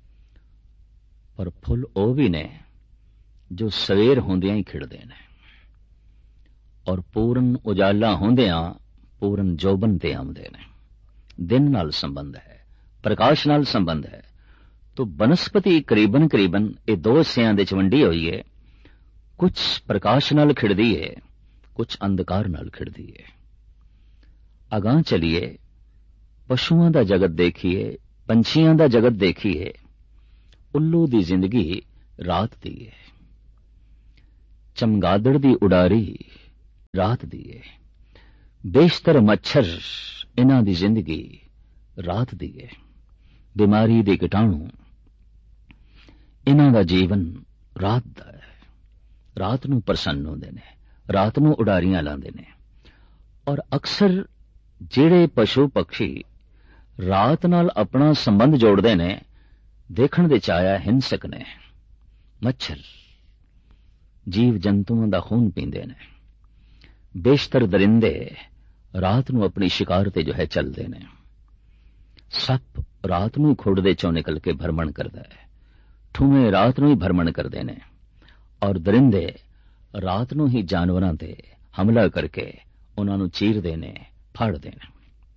[SPEAKER 1] ਪਰ ਫੁੱਲ ਉਹ ਵੀ ਨੇ ਜੋ ਸਵੇਰ ਹੁੰਦਿਆਂ ਹੀ ਖਿੜਦੇ ਨੇ ਔਰ ਪੂਰਨ ਉਜਾਲਾ ਹੁੰਦਿਆਂ ਪੂਰਨ ਜੋਬਨ ਤੇ ਆਉਂਦੇ ਨੇ। ਦਿਨ ਨਾਲ ਸੰਬੰਧ ਹੈ, ਪ੍ਰਕਾਸ਼ ਨਾਲ ਸੰਬੰਧ ਹੈ। ਤੋ ਬਨਸਪਤੀ ਕਰੀਬਨ ਕਰੀਬਨ ਇਹ ਦੋ ਹਿੱਸਿਆਂ ਦੇ ਚ ਵੰਡੀ ਹੋਈ ਹੈ। ਕੁਝ ਪ੍ਰਕਾਸ਼ ਨਾਲ ਖਿੜਦੀ ਹੈ, ਕੁਝ ਅੰਧਕਾਰ ਨਾਲ ਖਿੜਦੀ ਹੈ। ਅਗਾਂਹ ਚਲੀਏ, ਪਸ਼ੂਆਂ ਦਾ ਜਗਤ ਦੇਖੀਏ, ਪੰਛੀਆਂ ਦਾ ਜਗਤ ਦੇਖੀਏ। ਉੱਲੂ ਦੀ ਜ਼ਿੰਦਗੀ ਰਾਤ ਦੀ ਹੈ। ਚਮਗਾਦੜ ਦੀ ਉਡਾਰੀ ਰਾਤ ਦੀ ਏ, ਬੇਸ਼ਤਰ ਮੱਛਰ ਇਹਨਾਂ ਦੀ ਜ਼ਿੰਦਗੀ ਰਾਤ ਦੀ ਏ, ਬਿਮਾਰੀ ਦੇ ਕੀਟਾਣੂ ਇਹਨਾਂ ਦਾ ਜੀਵਨ ਰਾਤ ਦਾ ਹੈ। ਰਾਤ ਨੂੰ ਪ੍ਰਸੰਨ ਹੁੰਦੇ ਨੇ, ਰਾਤ ਨੂੰ ਉਡਾਰੀਆਂ ਲਾਉਂਦੇ ਨੇ। ਔਰ ਅਕਸਰ ਜਿਹੜੇ ਪਸ਼ੂ ਪਕਸ਼ੀ ਰਾਤ ਨਾਲ ਆਪਣਾ ਸੰਬੰਧ ਜੋੜਦੇ ਨੇ, ਦੇਖਣ ਦੇ ਚਾਇਆ ਹਿੰਸਕ ਨੇ, ਮੱਛਰ ਜੀਵ ਜੰਤੂਆਂ ਦਾ ਖੂਨ ਪੀਂਦੇ ਨੇ। ਬੇਸ਼ਤਰ ਦਰਿੰਦੇ ਰਾਤ ਨੂੰ ਆਪਣੀ ਸ਼ਿਕਾਰ ਤੇ ਜੋ ਹੈ ਚੱਲਦੇ ਨੇ। ਸੱਪ ਰਾਤ ਨੂੰ ਹੀ ਖੁੱਡ ਦੇ ਚੋਂ ਨਿਕਲ ਕੇ ਭਰਮਣ ਕਰਦਾ ਹੈ, ਠੂਵੇਂ ਰਾਤ ਨੂੰ ਹੀ ਭਰਮਣ ਕਰਦੇ ਨੇ, ਔਰ ਦਰਿੰਦੇ ਰਾਤ ਨੂੰ ਹੀ ਜਾਨਵਰਾਂ ਤੇ ਹਮਲਾ ਕਰਕੇ ਉਹਨਾਂ ਨੂੰ ਚੀਰਦੇ ਨੇ, ਫਾੜਦੇ ਨੇ।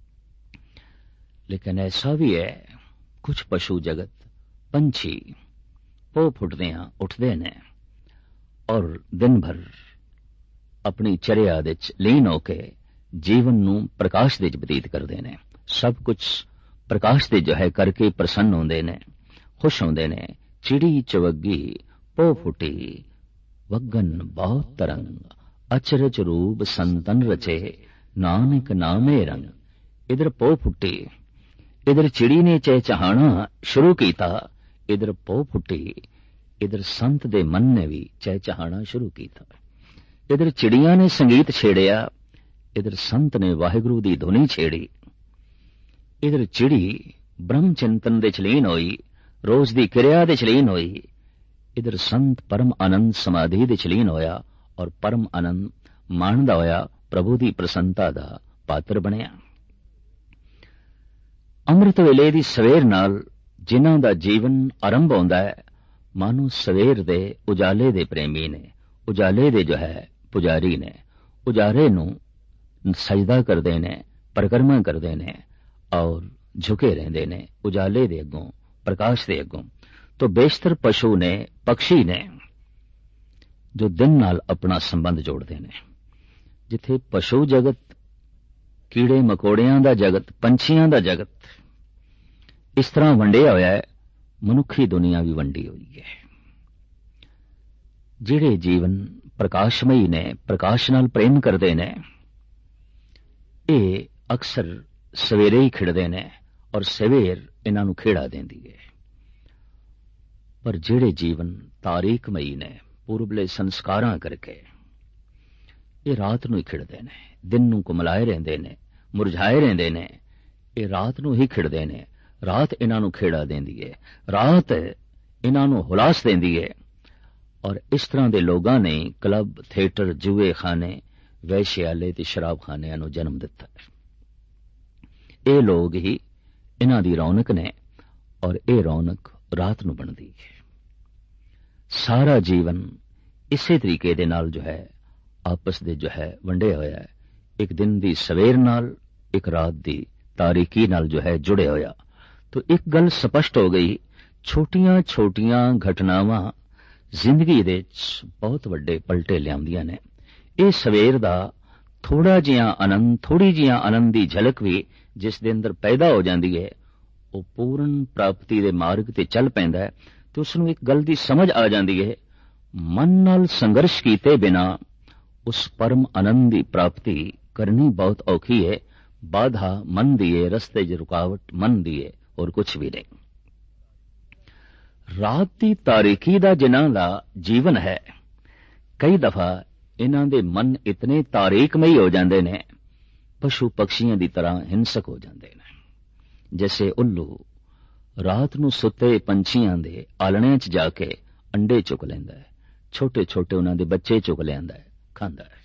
[SPEAKER 1] ਲੇਕਿਨ ਐਸਾ ਵੀ ਹੈ, ਕੁਝ ਪਸ਼ੂ ਜਗਤ ਪੰਛੀ ਪੋ ਫੁੱਟਦਿਆਂ ਉੱਠਦੇ ਨੇ ਔਰ ਦਿਨ ਭਰ ਆਪਣੀ ਚਰਿਆ ਦੇ ਚ ਲੀਨ ਹੋ ਕੇ ਜੀਵਨ ਨੂੰ ਪ੍ਰਕਾਸ਼ ਦੇ ਚ ਬਤੀਤ ਕਰਦੇ ਨੇ। ਸਭ ਕੁਝ ਪ੍ਰਕਾਸ਼ ਦੇ ਜੋ ਹੈ ਕਰਕੇ ਪ੍ਰਸੰਨ ਹੁੰਦੇ ਨੇ, ਖੁਸ਼ ਹੁੰਦੇ ਨੇ। ਚਿੜੀ ਚਵੱਗੀ ਪੋ ਫੁੱਟੀ ਵਗਨ ਬਹੁਤ ਤਰੰਗ, ਅਚਰਜ ਰੂਪ ਸੰਤਨ ਰਚੇ, ਨਾਨਕ ਨਾਮੇ ਰੰਗ। ਇਧਰ ਪੋ ਫੁੱਟੀ, ਇਧਰ ਚਿੜੀ ਨੇ ਚਹਿਚਹਾਣਾ ਸ਼ੁਰੂ ਕੀਤਾ, ਇਧਰ ਪੋ ਫੁੱਟੀ, ਇਧਰ ਸੰਤ ਦੇ ਮਨ ਨੇ ਵੀ ਚਹਿਚਹਾਣਾ ਸ਼ੁਰੂ ਕੀਤਾ। ਇਧਰ ਚਿੜੀਆਂ ਨੇ ਸੰਗੀਤ ਛੇੜਿਆ, ਇਧਰ ਸੰਤ ਨੇ ਵਾਹਿਗੁਰੂ ਦੀ ਧੁਨੀ ਛੇੜੀ। ਇਧਰ ਚਿੜੀ ਬ੍ਰਹਮ ਚਿੰਤਨ ਦੇ ਚਲੀਨ ਹੋਈ, ਰੋਜ਼ ਦੀ ਕਿਰਿਆ ਦੇ ਚਲੀਨ ਹੋਈ। ਇਧਰ ਸੰਤ ਪਰਮ ਆਨੰਦ ਸਮਾਧੀ ਦੇ ਚਲੀਨ ਹੋਇਆ ਔਰ ਪਰਮ ਆਨੰਦ ਮਾਣਦਾ ਹੋਇਆ ਪ੍ਰਭੂ ਦੀ ਪ੍ਰਸੰਨਤਾ ਦਾ ਪਾਤਰ ਬਣਿਆ। ਅੰਮ੍ਰਿਤ ਵੇਲੇ ਦੀ ਸਵੇਰ ਨਾਲ ਜਿਨ੍ਹਾਂ ਦਾ ਜੀਵਨ ਆਰੰਭ ਹੁੰਦਾ ਹੈ, ਮਾਨੋ ਸਵੇਰ ਦੇ ਉਜਾਲੇ ਦੇ ਪ੍ਰੇਮੀ ਨੇ, ਉਜਾਲੇ ਦੇ ਜੋ ਹੈ ਪੁਜਾਰੀ ਨੇ। ਉਜਾਰੇ ਨੂੰ ਸਜਦਾ ਕਰਦੇ ਨੇ, ਪਰਿਕਰਮਾ ਕਰਦੇ ਨੇ ਔਰ ਝੁਕੇ ਰਹਿੰਦੇ ਨੇ ਉਜਾਲੇ ਦੇ ਅੱਗੋਂ, ਪ੍ਰਕਾਸ਼ ਦੇ ਅੱਗੋਂ। ਤੋ ਬੇਸ਼ਤਰ ਪਸ਼ੂ ਨੇ, ਪਕਸ਼ੀ ਨੇ, ਜੋ ਦਿਨ ਨਾਲ ਆਪਣਾ ਸੰਬੰਧ ਜੋੜਦੇ ਨੇ। ਜਿੱਥੇ ਪਸ਼ੂ ਜਗਤ, ਕੀੜੇ ਮਕੌੜਿਆਂ ਦਾ ਜਗਤ, ਪੰਛੀਆਂ ਦਾ ਜਗਤ ਇਸ ਤਰ੍ਹਾਂ ਵੰਡਿਆ ਹੋਇਆ ਹੈ, ਮਨੁੱਖੀ ਦੁਨੀਆ ਵੀ ਵੰਡੀ ਹੋਈ ਹੈ। ਜਿਹੜੇ ਜੀਵਨ ਪ੍ਰਕਾਸ਼ਮਈ ਨੇ, ਪ੍ਰਕਾਸ਼ ਨਾਲ ਪ੍ਰੇਮ ਕਰਦੇ ਨੇ, ਇਹ ਅਕਸਰ ਸਵੇਰੇ ਹੀ ਖਿੜਦੇ ਨੇ ਔਰ ਸਵੇਰ ਇਹਨਾਂ ਨੂੰ ਖੇੜਾ ਦਿੰਦੀ ਹੈ। ਪਰ ਜਿਹੜੇ ਜੀਵਨ ਤਾਰੀਕਮਈ ਨੇ, ਪੂਰਬਲੇ ਸੰਸਕਾਰਾਂ ਕਰਕੇ, ਇਹ ਰਾਤ ਨੂੰ ਹੀ ਖਿੜਦੇ ਨੇ, ਦਿਨ ਨੂੰ ਕੁਮਲਾਏ ਰਹਿੰਦੇ ਨੇ, ਮੁਰਝਾਏ ਰਹਿੰਦੇ ਨੇ। ਇਹ ਰਾਤ ਨੂੰ ਹੀ ਖਿੜਦੇ ਨੇ, ਰਾਤ ਇਹਨਾਂ ਨੂੰ ਖੇੜਾ ਦਿੰਦੀ ਹੈ, ਰਾਤ ਇਹਨਾਂ ਨੂੰ ਹੁਲਾਸ ਦਿੰਦੀ ਹੈ। ਔਰ ਇਸ ਤਰ੍ਹਾਂ ਦੇ ਲੋਕਾਂ ਨੇ ਕਲੱਬ, ਥੀਏਟਰ, ਜੂਏ ਖਾਨੇ, ਵੈਸ਼ਿਆਲੇ ਤੇ ਸ਼ਰਾਬਖਾਨਿਆਂ ਨੂੰ ਜਨਮ ਦਿੱਤਾ ਹੈ। ਇਹ ਲੋਕ ਹੀ ਇਹਨਾਂ ਦੀ ਰੌਣਕ ਨੇ ਔਰ ਇਹ ਰੌਣਕ ਰਾਤ ਨੂੰ ਬਣਦੀ ਹੈ। ਸਾਰਾ ਜੀਵਨ ਇਸੇ ਤਰੀਕੇ ਦੇ ਨਾਲ ਜੋ ਹੈ ਆਪਸ ਦੇ ਜੋ ਹੈ ਵੰਡਿਆ ਹੋਇਆ ਹੈ, ਇੱਕ ਦਿਨ ਦੀ ਸਵੇਰ ਨਾਲ, ਇੱਕ ਰਾਤ ਦੀ ਤਾਰੀਕੀ ਨਾਲ ਜੋ ਹੈ ਜੁੜਿਆ ਹੋਇਆ। ਤੋ ਇੱਕ ਗੱਲ ਸਪਸ਼ਟ ਹੋ ਗਈ, ਛੋਟੀਆਂ ਛੋਟੀਆਂ ਘਟਨਾਵਾਂ ਜ਼ਿੰਦਗੀ ਦੇ ਵਿੱਚ ਬਹੁਤ ਵੱਡੇ ਪਲਟੇ ਲਿਆਉਂਦੀਆਂ ਨੇ। ਇਹ ਸਵੇਰ ਦਾ ਥੋੜਾ ਜਿਹਾ ਆਨੰਦ, ਥੋੜੀ ਜਿਹਾ ਆਨੰਦ ਦੀ ਝਲਕ ਵੀ ਜਿਸ ਦੇ ਅੰਦਰ ਪੈਦਾ ਹੋ ਜਾਂਦੀ ਹੈ, ਉਹ ਪੂਰਨ ਪ੍ਰਾਪਤੀ ਦੇ ਮਾਰਗ ਤੇ ਚੱਲ ਪੈਂਦਾ ਹੈ। ਤੇ ਉਸ ਨੂੰ ਇੱਕ ਗੱਲ ਦੀ ਸਮਝ ਆ ਜਾਂਦੀ ਹੈ, ਮਨ ਨਾਲ ਸੰਘਰਸ਼ ਕੀਤੇ ਬਿਨਾ ਉਸ ਪਰਮ ਆਨੰਦ ਦੀ ਪ੍ਰਾਪਤੀ ਕਰਨੀ ਬਹੁਤ ਔਖੀ ਹੈ। ਬਾਧਾ ਮਨ ਦੀ ਹੈ, ਰਸਤੇ 'ਚ ਰੁਕਾਵਟ ਮਨ ਦੀ ਹੈ, ਹੋਰ ਕੁਝ ਵੀ ਨਹੀਂ। ਰਾਤ ਦੀ ਤਾਰੀਕੀ ਦਾ ਜਿਨ੍ਹਾਂ ਦਾ ਜੀਵਨ ਹੈ, ਕਈ ਦਫਾ ਇਹਨਾਂ ਦੇ ਮਨ ਇਤਨੇ ਤਾਰੀਕਮਈ ਹੋ ਜਾਂਦੇ ਨੇ, ਪਸ਼ੂ ਪਕਸ਼ੀਆਂ ਦੀ ਤਰ੍ਹਾਂ ਹਿੰਸਕ ਹੋ ਜਾਂਦੇ ਨੇ। ਜੈਸੇ ਉੱਲੂ ਰਾਤ ਨੂੰ ਸੁੱਤੇ ਪੰਛੀਆਂ ਦੇ ਆਲਣਿਆਂ 'ਚ ਜਾ ਕੇ ਅੰਡੇ ਚੁੱਕ ਲੈਂਦਾ ਹੈ, ਛੋਟੇ ਛੋਟੇ ਉਹਨਾਂ ਦੇ ਬੱਚੇ ਚੁੱਕ ਲਿਆਂਦਾ ਹੈ, ਖਾਂਦਾ ਹੈ।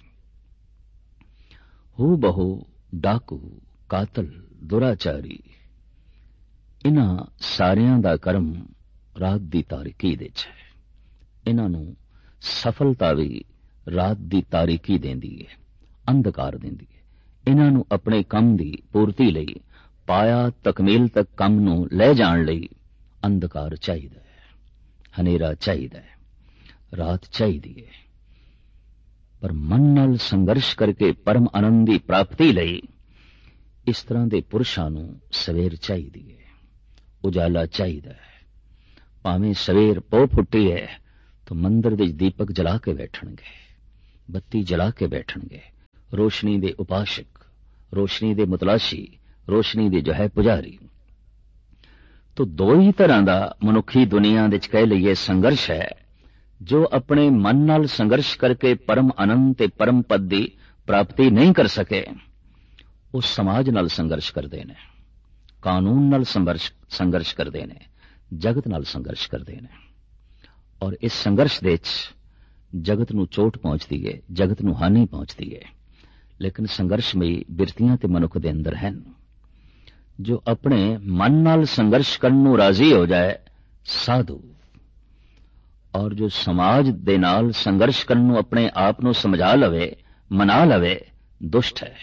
[SPEAKER 1] ਹੂ ਬਹੂ ਡਾਕੂ, ਕਾਤਲ, ਦੁਰਾਚਾਰੀ, ਇਹਨਾਂ ਸਾਰਿਆਂ ਦਾ ਕਰਮ ਰਾਤ ਦੀ ਤਾਰੀਕੀ ਦੇ 'ਚ ਹੈ। ਇਹਨਾਂ ਨੂੰ ਸਫਲਤਾ ਵੀ ਰਾਤ ਦੀ ਤਾਰੀਕੀ ਦਿੰਦੀ ਹੈ, ਅੰਧਕਾਰ ਦਿੰਦੀ ਹੈ। ਇਹਨਾਂ ਨੂੰ ਆਪਣੇ ਕੰਮ ਦੀ ਪੂਰਤੀ ਲਈ, ਪਾਇਆ ਤਕਮੀਲ ਤੱਕ ਕੰਮ ਨੂੰ ਲੈ ਜਾਣ ਲਈ ਅੰਧਕਾਰ ਚਾਹੀਦਾ ਹੈ, ਹਨੇਰਾ ਚਾਹੀਦਾ ਹੈ, ਰਾਤ ਚਾਹੀਦੀ ਹੈ। ਪਰ ਮਨ ਨਾਲ ਸੰਘਰਸ਼ ਕਰਕੇ ਪਰਮ ਆਨੰਦ ਦੀ ਪ੍ਰਾਪਤੀ ਲਈ ਇਸ ਤਰ੍ਹਾਂ ਦੇ ਪੁਰਸ਼ਾਂ ਨੂੰ ਸਵੇਰ ਚਾਹੀਦੀ ਹੈ, ਉਜਾਲਾ ਚਾਹੀਦਾ ਹੈ। ਭਾਵੇਂ ਸਵੇਰ ਪੋ ਫੁੱਟੀ ਹੈ ਤਾਂ ਮੰਦਰ ਵਿੱਚ ਦੀਪਕ ਜਲਾ ਕੇ ਬੈਠਣਗੇ। ਬੱਤੀ ਜਲਾ ਕੇ ਬੈਠਣਗੇ। ਰੋਸ਼ਨੀ ਦੇ ਉਪਾਸ਼ਕ, ਰੋਸ਼ਨੀ ਦੇ ਮੁਤਲਾਸ਼ੀ, ਰੋਸ਼ਨੀ ਦੇ ਜੋ ਹੈ ਪੁਜਾਰੀ। ਤੋ ਦੋ ਹੀ ਤਰ੍ਹਾਂ ਦਾ ਮਨੁੱਖੀ ਦੁਨੀਆ ਵਿੱਚ ਕਹਿ ਲਈਏ ਸੰਘਰਸ਼ ਹੈ। ਜੋ ਆਪਣੇ ਮਨ ਨਾਲ ਸੰਘਰਸ਼ ਕਰਕੇ ਪਰਮ ਆਨੰਦ ਤੇ ਪਰਮ ਪਦ ਦੀ ਪ੍ਰਾਪਤੀ ਨਹੀਂ ਕਰ ਸਕੇ, ਉਹ ਸਮਾਜ ਨਾਲ ਸੰਘਰਸ਼ ਕਰਦੇ ਨੇ, ਕਾਨੂੰਨ ਨਾਲ ਸੰਘਰਸ਼ ਸੰਘਰਸ਼ ਕਰਦੇ ਨੇ, ਜਗਤ ਨਾਲ ਸੰਘਰਸ਼ ਕਰਦੇ ਨੇ। ਔਰ ਇਸ ਸੰਘਰਸ਼ ਦੇ ਵਿੱਚ ਜਗਤ ਨੂੰ ਚੋਟ ਪਹੁੰਚਦੀ ਹੈ, ਜਗਤ ਨੂੰ ਹਾਨੀ ਪਹੁੰਚਦੀ ਹੈ। ਲੇਕਿਨ ਸੰਘਰਸ਼ਮਈ ਬਿਰਤੀਆਂ ਤੇ ਮਨੁੱਖ ਦੇ ਅੰਦਰ ਹਨ। ਜੋ ਆਪਣੇ ਮਨ ਨਾਲ ਸੰਘਰਸ਼ ਕਰਨ ਨੂੰ ਰਾਜ਼ੀ ਹੋ ਜਾਏ, ਸਾਧੂ। ਔਰ ਜੋ ਸਮਾਜ ਦੇ ਨਾਲ ਸੰਘਰਸ਼ ਕਰਨ ਨੂੰ ਆਪਣੇ ਆਪ ਨੂੰ ਸਮਝਾ ਲਵੇ, ਮਨਾ ਲਵੇ, ਦੁਸ਼ਟ ਹੈ।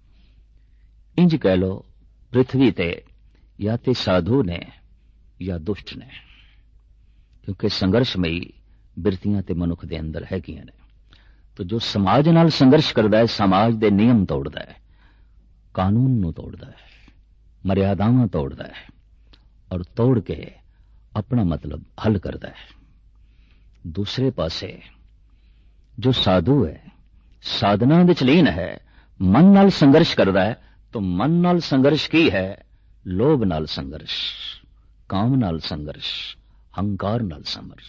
[SPEAKER 1] ਇੰਜ ਕਹਿ ਲੋ, ਪ੍ਰਿਥਵੀ ਤੇ ਜਾਂ ਤੇ ਸਾਧੂ ਨੇ ਜਾਂ ਦੁਸ਼ਟ ਨੇ, ਕਿਉਂਕਿ ਸੰਘਰਸ਼ਮਈ ਬਿਰਤੀਆਂ ਤੇ ਮਨੁੱਖ ਦੇ ਅੰਦਰ ਹੈਗੀਆਂ ਨੇ। ਤੋ ਜੋ ਸਮਾਜ ਨਾਲ ਸੰਘਰਸ਼ ਕਰਦਾ ਹੈ, ਸਮਾਜ ਦੇ ਨਿਯਮ ਤੋੜਦਾ ਹੈ, ਕਾਨੂੰਨ ਨੂੰ ਤੋੜਦਾ ਹੈ, ਮਰਿਆਦਾਵਾਂ ਤੋੜਦਾ ਹੈ, ਔਰ ਤੋੜ ਕੇ ਆਪਣਾ ਮਤਲਬ ਹੱਲ ਕਰਦਾ ਹੈ। ਦੂਸਰੇ ਪਾਸੇ ਜੋ ਸਾਧੂ ਹੈ, ਸਾਧਨਾ ਵਿੱਚ ਲੀਨ ਹੈ, ਮਨ ਨਾਲ ਸੰਘਰਸ਼ ਕਰਦਾ ਹੈ। ਤਾਂ ਮਨ ਨਾਲ ਸੰਘਰਸ਼ ਕੀ ਹੈ? ਲੋਭ ਨਾਲ ਸੰਘਰਸ਼, ਕਾਮ ਨਾਲ ਸੰਘਰਸ਼, ਹੰਕਾਰ ਨਾਲ ਸੰਘਰਸ਼।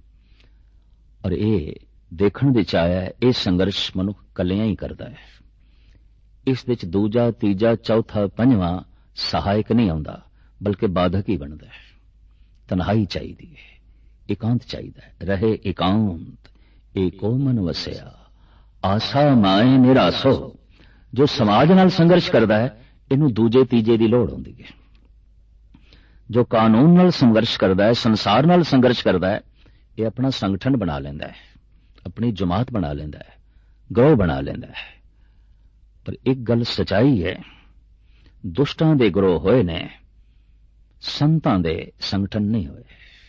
[SPEAKER 1] ਔਰ ਇਹ ਦੇਖਣ ਵਿੱਚ ਆਇਆ ਹੈ, ਇਹ ਸੰਘਰਸ਼ ਮਨੁੱਖ ਕੱਲਿਆਂ ਹੀ ਕਰਦਾ ਹੈ। ਇਸ ਵਿੱਚ ਦੂਜਾ, ਤੀਜਾ, ਚੌਥਾ, ਪੰਜਵਾਂ ਸਹਾਇਕ ਨਹੀਂ ਆਉਂਦਾ, ਬਲਕਿ ਬਾਧਕ ਹੀ ਬਣਦਾ ਹੈ। ਤਨਹਾਈ ਚਾਹੀਦੀ ਹੈ, ਇਕਾਂਤ ਚਾਹੀਦਾ ਹੈ। ਰਹੇ ਇਕਾਂਤ ਏਕੋ ਮਨ ਵਸਿਆ, ਆਸਾ ਮਾਏ ਨਿਰਾਸੋ। ਜੋ ਸਮਾਜ ਨਾਲ ਸੰਘਰਸ਼ ਕਰਦਾ ਹੈ, ਇਹਨੂੰ ਦੂਜੇ ਤੀਜੇ ਦੀ ਲੋੜ ਹੁੰਦੀ ਹੈ। ਜੋ ਕਾਨੂੰਨ ਨਾਲ ਸੰਘਰਸ਼ ਕਰਦਾ ਹੈ, ਸੰਸਾਰ ਨਾਲ ਸੰਘਰਸ਼ ਕਰਦਾ ਹੈ, ਇਹ ਆਪਣਾ ਸੰਗਠਨ ਬਣਾ ਲੈਂਦਾ ਹੈ, ਆਪਣੀ ਜਮਾਤ ਬਣਾ ਲੈਂਦਾ ਹੈ, ਗਰੋਹ ਬਣਾ ਲੈਂਦਾ ਹੈ। ਪਰ ਇੱਕ ਗੱਲ ਸਚਾਈ ਹੈ, ਦੁਸ਼ਟਾਂ ਦੇ ਗਰੋਹ ਹੋਏ ਨੇ, ਸੰਤਾਂ ਦੇ ਸੰਗਠਨ ਨਹੀਂ ਹੋਏ,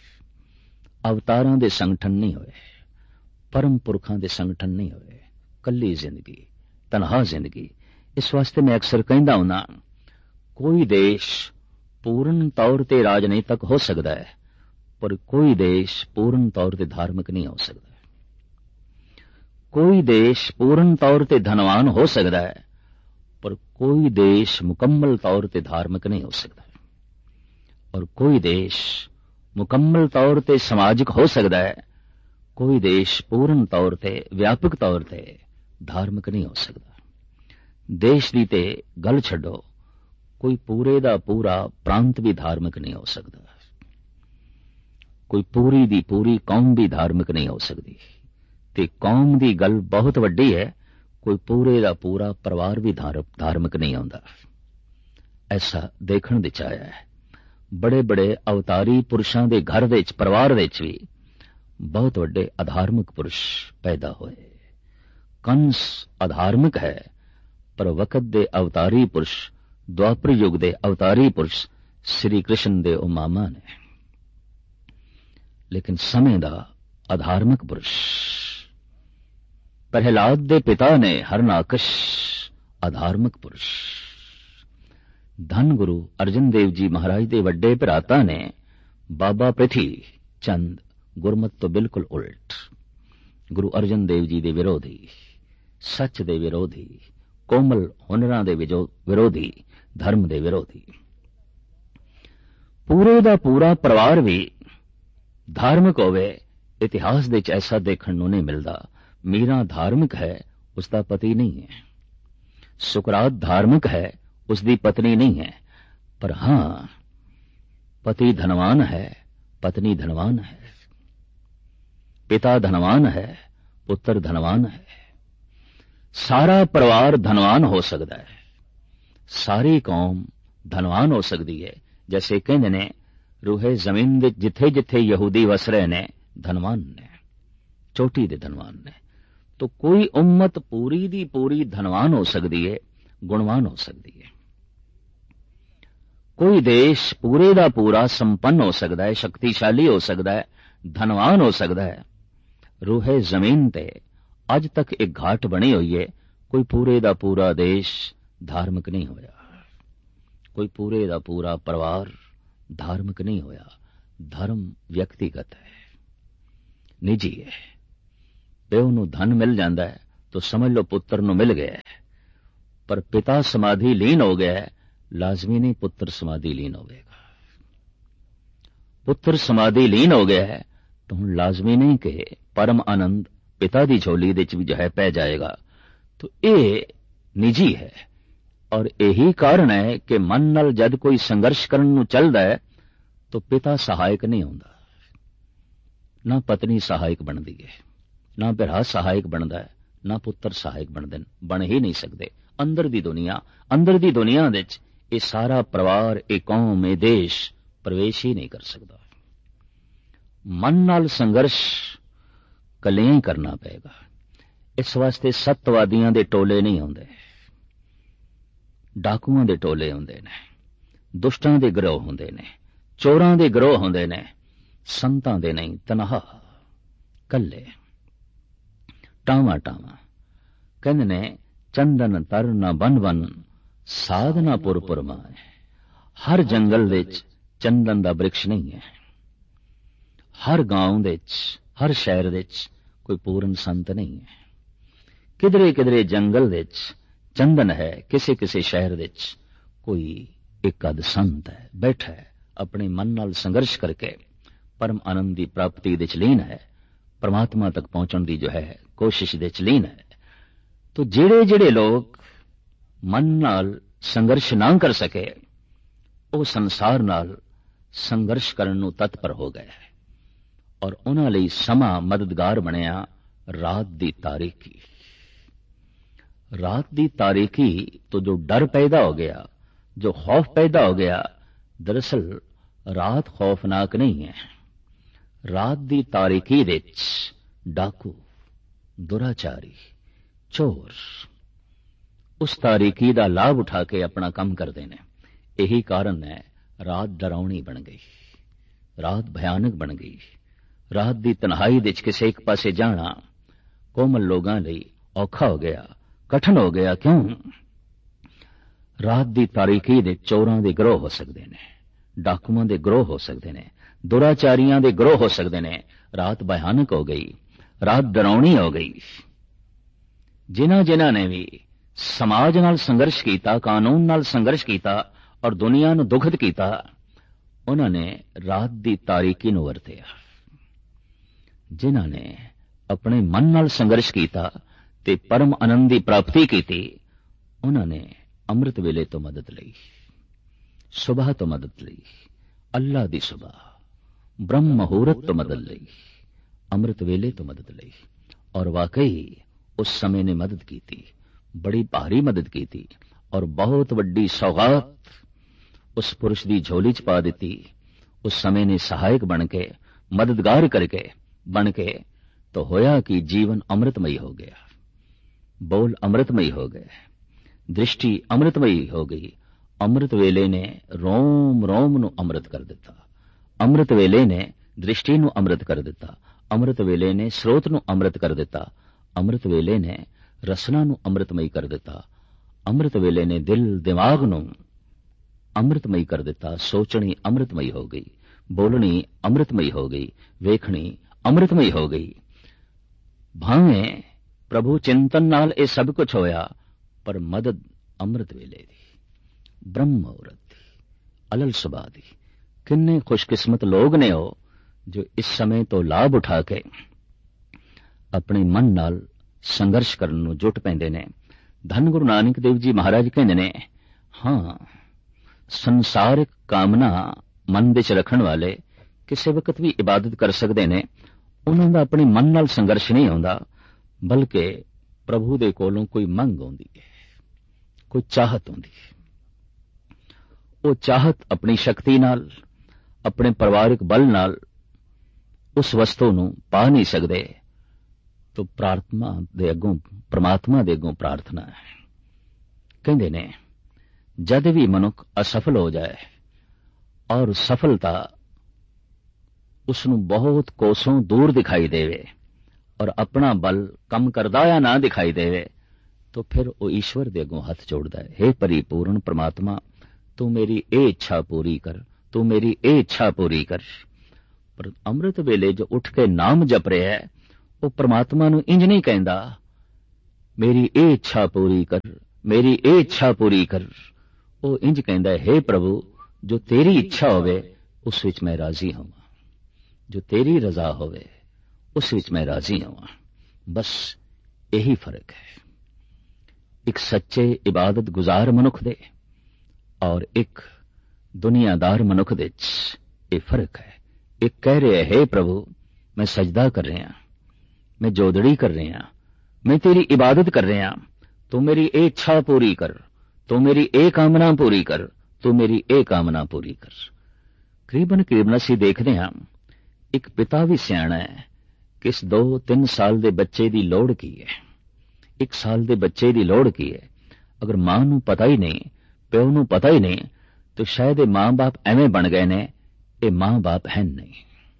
[SPEAKER 1] ਅਵਤਾਰਾਂ ਦੇ ਸੰਗਠਨ ਨਹੀਂ ਹੋਏ, ਪਰਮ ਪੁਰਖਾਂ ਦੇ ਸੰਗਠਨ ਨਹੀਂ ਹੋਏ। ਕੱਲੀ ਜ਼ਿੰਦਗੀ, ਤਨਹਾ ਜ਼ਿੰਦਗੀ। ਇਸ ਵਾਸਤੇ ਮੈਂ ਅਕਸਰ ਕਹਿੰਦਾ ਹੁੰਦਾ, ਕੋਈ ਦੇਸ਼ ਪੂਰਨ ਤੌਰ ਤੇ ਰਾਜਨੀਤਕ ਹੋ ਸਕਦਾ ਹੈ, ਪਰ ਕੋਈ ਦੇਸ਼ ਪੂਰਨ ਤੌਰ ਤੇ ਧਾਰਮਿਕ ਨਹੀਂ ਹੋ ਸਕਦਾ। ਕੋਈ ਦੇਸ਼ ਪੂਰਨ ਤੌਰ ਤੇ ਧਨਵਾਨ ਹੋ ਸਕਦਾ ਹੈ, ਪਰ ਕੋਈ ਦੇਸ਼ ਮੁਕੰਮਲ ਤੌਰ ਤੇ ਧਾਰਮਿਕ ਨਹੀਂ ਹੋ ਸਕਦਾ। ਔਰ ਕੋਈ ਦੇਸ਼ ਮੁਕੰਮਲ ਤੌਰ ਤੇ ਸਮਾਜਿਕ ਹੋ ਸਕਦਾ ਹੈ, ਕੋਈ ਦੇਸ਼ ਪੂਰਨ ਤੌਰ ਤੇ, ਵਿਆਪਕ ਤੌਰ ਤੇ ਧਾਰਮਿਕ ਨਹੀਂ ਹੋ ਸਕਦਾ। ਦੇਸ਼ ਦੀ ਤੇ ਗੱਲ ਛੱਡੋ, ਕੋਈ ਪੂਰੇ ਦਾ ਪੂਰਾ ਪ੍ਰਾਂਤ ਵੀ ਧਾਰਮਿਕ ਨਹੀਂ ਹੋ ਸਕਦਾ। ਕੋਈ ਪੂਰੀ ਦੀ ਪੂਰੀ ਕੌਮ ਵੀ ਧਾਰਮਿਕ ਨਹੀਂ ਹੋ ਸਕਦੀ। ਤੇ ਕੌਮ ਦੀ ਗੱਲ ਬਹੁਤ ਵੱਡੀ ਹੈ, ਕੋਈ ਪੂਰੇ ਦਾ ਪੂਰਾ ਪਰਿਵਾਰ ਵੀ ਧਾਰਮਿਕ ਨਹੀਂ ਆਉਂਦਾ। ਐਸਾ ਦੇਖਣ ਵਿੱਚ ਆਇਆ ਹੈ। ਬੜੇ ਬੜੇ ਅਵਤਾਰੀ ਪੁਰਸ਼ਾਂ ਦੇ ਘਰ ਵਿੱਚ, ਪਰਿਵਾਰ ਵਿੱਚ ਵੀ ਬਹੁਤ ਵੱਡੇ ਅਧਾਰਮਿਕ ਪੁਰਸ਼ ਪੈਦਾ ਹੋਏ। ਕੰਸ ਅਧਾਰਮਿਕ ਹੈ, ਪਰ ਵਕਤ ਦੇ ਅਵਤਾਰੀ ਪੁਰਸ਼, ਦੁਆਪਰ ਯੁਗ ਦੇ ਅਵਤਾਰੀ ਪੁਰਸ਼ ਸ੍ਰੀ ਕ੍ਰਿਸ਼ਨ ਦੇ ਉਹ ਮਾਮਾ ਨੇ। ਲੇਕਿਨ ਸਮੇਂ ਦਾ ਅਧਾਰਮਿਕ ਪੁਰਸ਼ ਪ੍ਰਹਿਲਾਦ ਦੇ ਪਿਤਾ ਨੇ ਹਰਨਾਕਸ਼, ਅਧਾਰਮਿਕ ਪੁਰਸ਼। ਧੰਨ ਗੁਰੂ ਅਰਜਨ ਦੇਵ ਜੀ ਮਹਾਰਾਜ ਦੇ ਵੱਡੇ ਭਰਾਤਾ ਨੇ ਬਾਬਾ ਪ੍ਰਿਥੀ ਚੰਦ, ਗੁਰਮਤ ਤੋਂ ਬਿਲਕੁਲ ਉਲਟ, ਗੁਰੂ ਅਰਜਨ ਦੇਵ ਜੀ ਦੇ ਵਿਰੋਧੀ, ਸੱਚ ਦੇ ਵਿਰੋਧੀ, ਕੋਮਲ ਹੁਨਰਾਂ ਦੇ ਵਿਰੋਧੀ, ਧਰਮ ਦੇ ਵਿਰੋਧੀ। ਪੂਰੇ ਦਾ ਪੂਰਾ ਪਰਿਵਾਰ ਵੀ ਧਾਰਮਿਕ ਹੋਵੇ, ਇਤਿਹਾਸ ਵਿੱਚ ਐਸਾ ਦੇਖਣ ਨੂੰ ਨਹੀਂ ਮਿਲਦਾ। ਮੀਰਾ ਧਾਰਮਿਕ ਹੈ, ਉਸ ਦਾ ਪਤੀ ਨਹੀਂ ਹੈ। ਸੁਕਰਾਤ ਧਾਰਮਿਕ ਹੈ, ਉਸ ਦੀ ਪਤਨੀ ਨਹੀਂ ਹੈ। ਪਰ ਹਾਂ, ਪਤੀ ਧਨਵਾਨ ਹੈ, ਪਤਨੀ ਧਨਵਾਨ ਹੈ। ਪਿਤਾ ਧਨਵਾਨ ਹੈ, ਪੁੱਤਰ ਧਨਵਾਨ ਹੈ। ਸਾਰਾ ਪਰਿਵਾਰ ਧਨਵਾਨ ਹੋ ਸਕਦਾ ਹੈ, ਸਾਰੀ ਕੌਮ ਧਨਵਾਨ ਹੋ ਸਕਦੀ ਹੈ। ਜੈਸੇ ਕਹਿੰਦੇ ਨੇ, ਰੂਹੇ ਜ਼ਮੀਨ ਦੇ ਜਿੱਥੇ ਜਿੱਥੇ ਯਹੂਦੀ ਵਸ ਰਹੇ ਨੇ, ਧਨਵਾਨ ਨੇ, ਚੋਟੀ ਦੇ ਧਨਵਾਨ ਨੇ। तो कोई उम्मत पूरी दी पूरी धनवान हो सकती है, गुणवान हो सकती है। कोई देश पूरे दा पूरा संपन्न हो सकता है, शक्तिशाली हो सकता है, धनवान हो सकता है। रूहे जमीन ते अज तक एक घाट बनी हुई है, कोई पूरे दा पूरा देश धार्मिक नहीं होया, कोई पूरे दा पूरा परिवार धार्मिक नहीं होया। धर्म व्यक्तिगत है, निजी है। ਪਿਓ ਨੂੰ ਧਨ ਮਿਲ ਜਾਂਦਾ ਹੈ, तो समझ लो पुत्र ਨੂੰ मिल गया। पर पिता समाधि लीन हो गया, लाजमी नहीं पुत्र समाधि लीन होगा। पुत्र समाधि लीन हो गया है तो हुण लाजमी नहीं कि परम आनंद पिता की झोली दे च भी जो है पै जाएगा। तो ये निजी है और यही कारण है कि मन नाल जद कोई संघर्ष करन नूं चलदा है तो पिता सहायक नहीं होंदा, ना पत्नी सहायक बनदी है, ना भरा सहायक बनदा है, ना पुत्र सहायक बनदे न, बन ही नहीं सकते। अंदर दी दुनिया अंदर दी दुनिया दे च ये सारा परिवार, ये कौम, ये देश प्रवेश ही नहीं कर सकता। मन नाल संघर्ष कलियां ही करना पेगा। इस वास्ते सत्यवादियों के टोले नहीं होंदे, डाकुआं दे टोले होंदे ने, दुष्टां दे गिरोह होंदे ने, चोरां दे गिरोह होंदे ने, संतां दे नहीं, तनहा कल्ले टावा टावा। कहंदे ने चंदन तर न बन बन साधना पुर पुर माए। हर जंगल विच चंदन दा वृक्ष नहीं है, हर गांव विच, हर शहर विच कोई पूर्ण संत नहीं है। किधरे किधरे जंगल विच चंदन है, किसी किसी शहर विच कोई एक अद संत है, बैठा है अपने मन नाल संघर्ष करके परम आनंद की प्राप्ति दे च लीन है, परमात्मा तक पहुंचण की जो है कोशिश दे च लीन है। तो जेड़े जेड़े लोग मन नाल संघर्ष ना कर सके वो संसार नाल संघर्ष करन नूं तत्पर हो गए और उन्हां लई समा मददगार बनिया रात दी तारीकी। रात दी तारीकी तो जो डर पैदा हो गया, जो खौफ पैदा हो गया, दरअसल रात खौफनाक नहीं है। रात दी तारीकी विच डाकू, दुराचारी, चोर उस तारीकी का लाभ उठा के अपना काम करते हैं। यही कारण है रात डरावनी बन गई, रात भयानक बन गई। रात की तन्हाई विच किसी एक पासे जाना कोमल लोगों लई औखा हो गया, कठिन हो गया। क्यों? रात की तारीकी दे चोरां दे गिरोह हो सकते हैं, डाकुआं दे गिरोह हो सकते हैं, दुराचारियां दे गिरोह हो सकते हैं। रात भयानक हो गई, रात डरावनी हो गई। जिन्हां जिन्हां ने भी समाज नाल संघर्ष किया, कानून नाल संघर्ष किया और दुनिया नूं दुखद किया, उन्होंने रात की तारीकी नूं वरतिया। जिन्हां ने अपने मन नाल संघर्ष किया ते परम आनंद की प्राप्ति की, उन्होंने अमृत वेले तो मदद लई, सुबह तो मदद लई, अल्लाह दी सुबह, ब्रह्म मुहूर्त तो मदद लई, अमृत वेले तो मदद लई। और वाकई उस समय ने मदद की थी, बड़ी भारी मदद की थी और बहुत वड्डी सौगात उस पुरुष की झोली च पा दी। उस समय ने सहायक बन के, मददगार करके बन के तो होया कि जीवन अमृतमयी हो गया, बोल अमृतमयी हो गए, दृष्टि अमृतमयी हो गई। अमृत वेले ने रोम रोम नूं अमृत कर दिता, अमृत वेले ने दृष्टि नूं अमृत कर दिता, अमृत वेले ने स्रोत नूं अमृत कर दिता, अमृत वेले ने रसना नूं अमृतमयी कर दिता, अमृत वेले ने दिल दिमाग नूं अमृतमयी कर दिता। सोचनी अमृतमयी हो गई, बोलनी अमृतमयी हो गई, वेखनी अमृतमयी हो गई। भावें प्रभु चिंतन नाल ये सब कुछ होया, पर मदद अमृत वेले दी, ब्रह्म मुहूर्त दी, अलल सुबह दी। किन्ने खुशकिस्मत लोग ने हो जो इस समय तो लाभ उठा के अपने मन नाल संघर्ष करन नूं जुट पैंदे ने। धन गुरु नानक देव जी महाराज कहंदे ने, हाँ संसारिक कामना मन विच रखण वाले किसी वक्त भी इबादत कर सकते ने, उन्हां दा अपने मन नाल संघर्ष नहीं होंदा, बल्कि प्रभु दे कोलों कोई मंग होंदी है, कोई चाहत होंदी है। वो चाहत अपनी शक्ति नाल, अपने परिवारिक बल नाल उस वस्तु नूं पा नहीं सकते, तो प्रार्थना दे अगों, परमात्मा दे अगों प्रार्थना है। कहंदे ने जद भी मनुख असफल हो जाए और सफलता उसनूं बहुत कोसों दूर दिखाई देवे और अपना बल कम करदा या ना दिखाई देवे, तो फिर वो ईश्वर दे अगों हथ जोड़दा है, हे परिपूर्ण परमात्मा तू मेरी ए इच्छा पूरी कर, तू मेरी ए इच्छा पूरी कर। पर अमृत वेले जो उठ के नाम जप रहा है वो परमात्मा नूं इंज नहीं कहंदा मेरी ये इच्छा पूरी कर, मेरी ये इच्छा पूरी कर। वो इंज कहंदा है, हे प्रभु जो तेरी इच्छा होवे उस विच मैं राजी होवां, जो तेरी रजा होवे उस विच मैं राजी होवां। बस यही फर्क है एक सच्चे इबादत गुजार मनुख दे और एक दुनियादार मनुख दे च ये फर्क है। एक कह रहे है, हे प्रभु मैं सजदा कर रहा, मैं जोदड़ी कर रहा, मैं तेरी इबादत कर रहा, तू मेरी ए इच्छा पूरी कर, तू मेरी ए कामना पूरी कर, तू मेरी ए कामना पूरी कर। करीबन करीबन असीं देखदे हां एक पिता भी सियाणा है कि इस दो तीन साल दे बच्चे दी लोड़ की है, एक साल दे बच्चे दी लोड़ की है। अगर मां नूं पता ही नहीं, प्यो नूं पता ही नहीं, तो शायद ये मां बाप एवें बन गए ने, ये मां बाप है नहीं।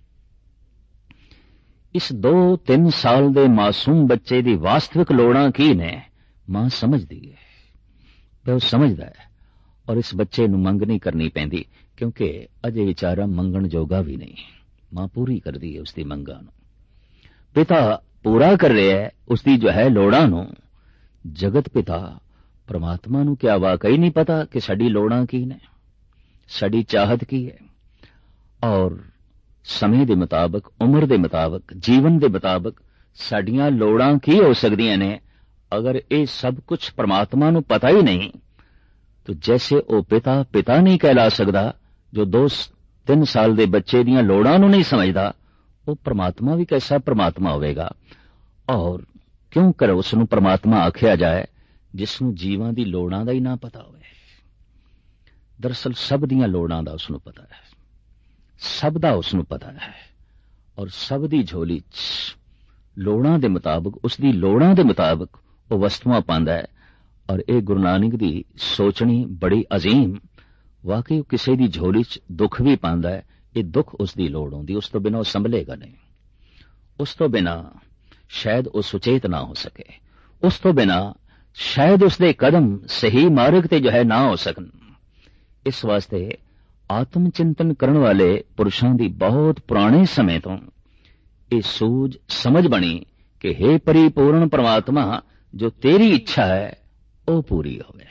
[SPEAKER 1] इस दो तीन साल दे मासूम बच्चे दी वास्तविक लोड़ां की ने मां समझदी है, प्यो समझदा है, और इस बच्चे नूं मंग नहीं करनी पैंदी क्योंकि अजे विचारा मंगण जोगा भी नहीं। मां पूरी करदी है उसदी मंगां नूं, पिता पूरा कर रहा है उसकी जो है लोड़ां नूं। जगत पिता परमात्मा नूं क्या वाकई नहीं पता कि साडी लोड़ां की ने, साडी चाहत की है। और समय दे मुताबिक, उम्र दे मुताबिक, जीवन दे मुताबिक साडियां लोड़ां की हो सकदियां ने। अगर ये सब कुछ परमात्मा नूं पता ही नहीं तो जैसे वो पिता पिता नहीं कहला सकदा जो दो तीन साल दे बच्चे दियां लोड़ां नूं नहीं समझदा, वो परमात्मा भी कैसा परमात्मा होवेगा। और क्यों कर उसनूं परमात्मा आख्या जाए जिसनूं जीवां दी लोड़ां दा ही ना पता होवे। दरअसल सब दियां लोड़ां दा उसनूं पता है, सब दा उसनूं पता है, और सब दी झोली च लोड़ां दे मुताबिक, उसदी लोड़ां दे मुताबिक वो वस्तुआं पांदा है। और ये गुरु नानक दी सोचनी बड़ी अजीम, वाकई किसी दी झोली च दुख भी पांदा है, ये दुख उसदी लोड़ होंदी, उस तो बिना वो संभलेगा नहीं, उस तो बिना शायद वो सुचेत ना हो सके, उस तो बिना शायद उसदे कदम सही मार्ग ते जो है ना हो सकन। इस वास्ते आत्म चिंतन करने वाले पुरुषों की बहुत पुराने समय तो ये सूझ समझ बनी कि हे परिपूर्ण परमात्मा जो तेरी इच्छा है वो पूरी होवे।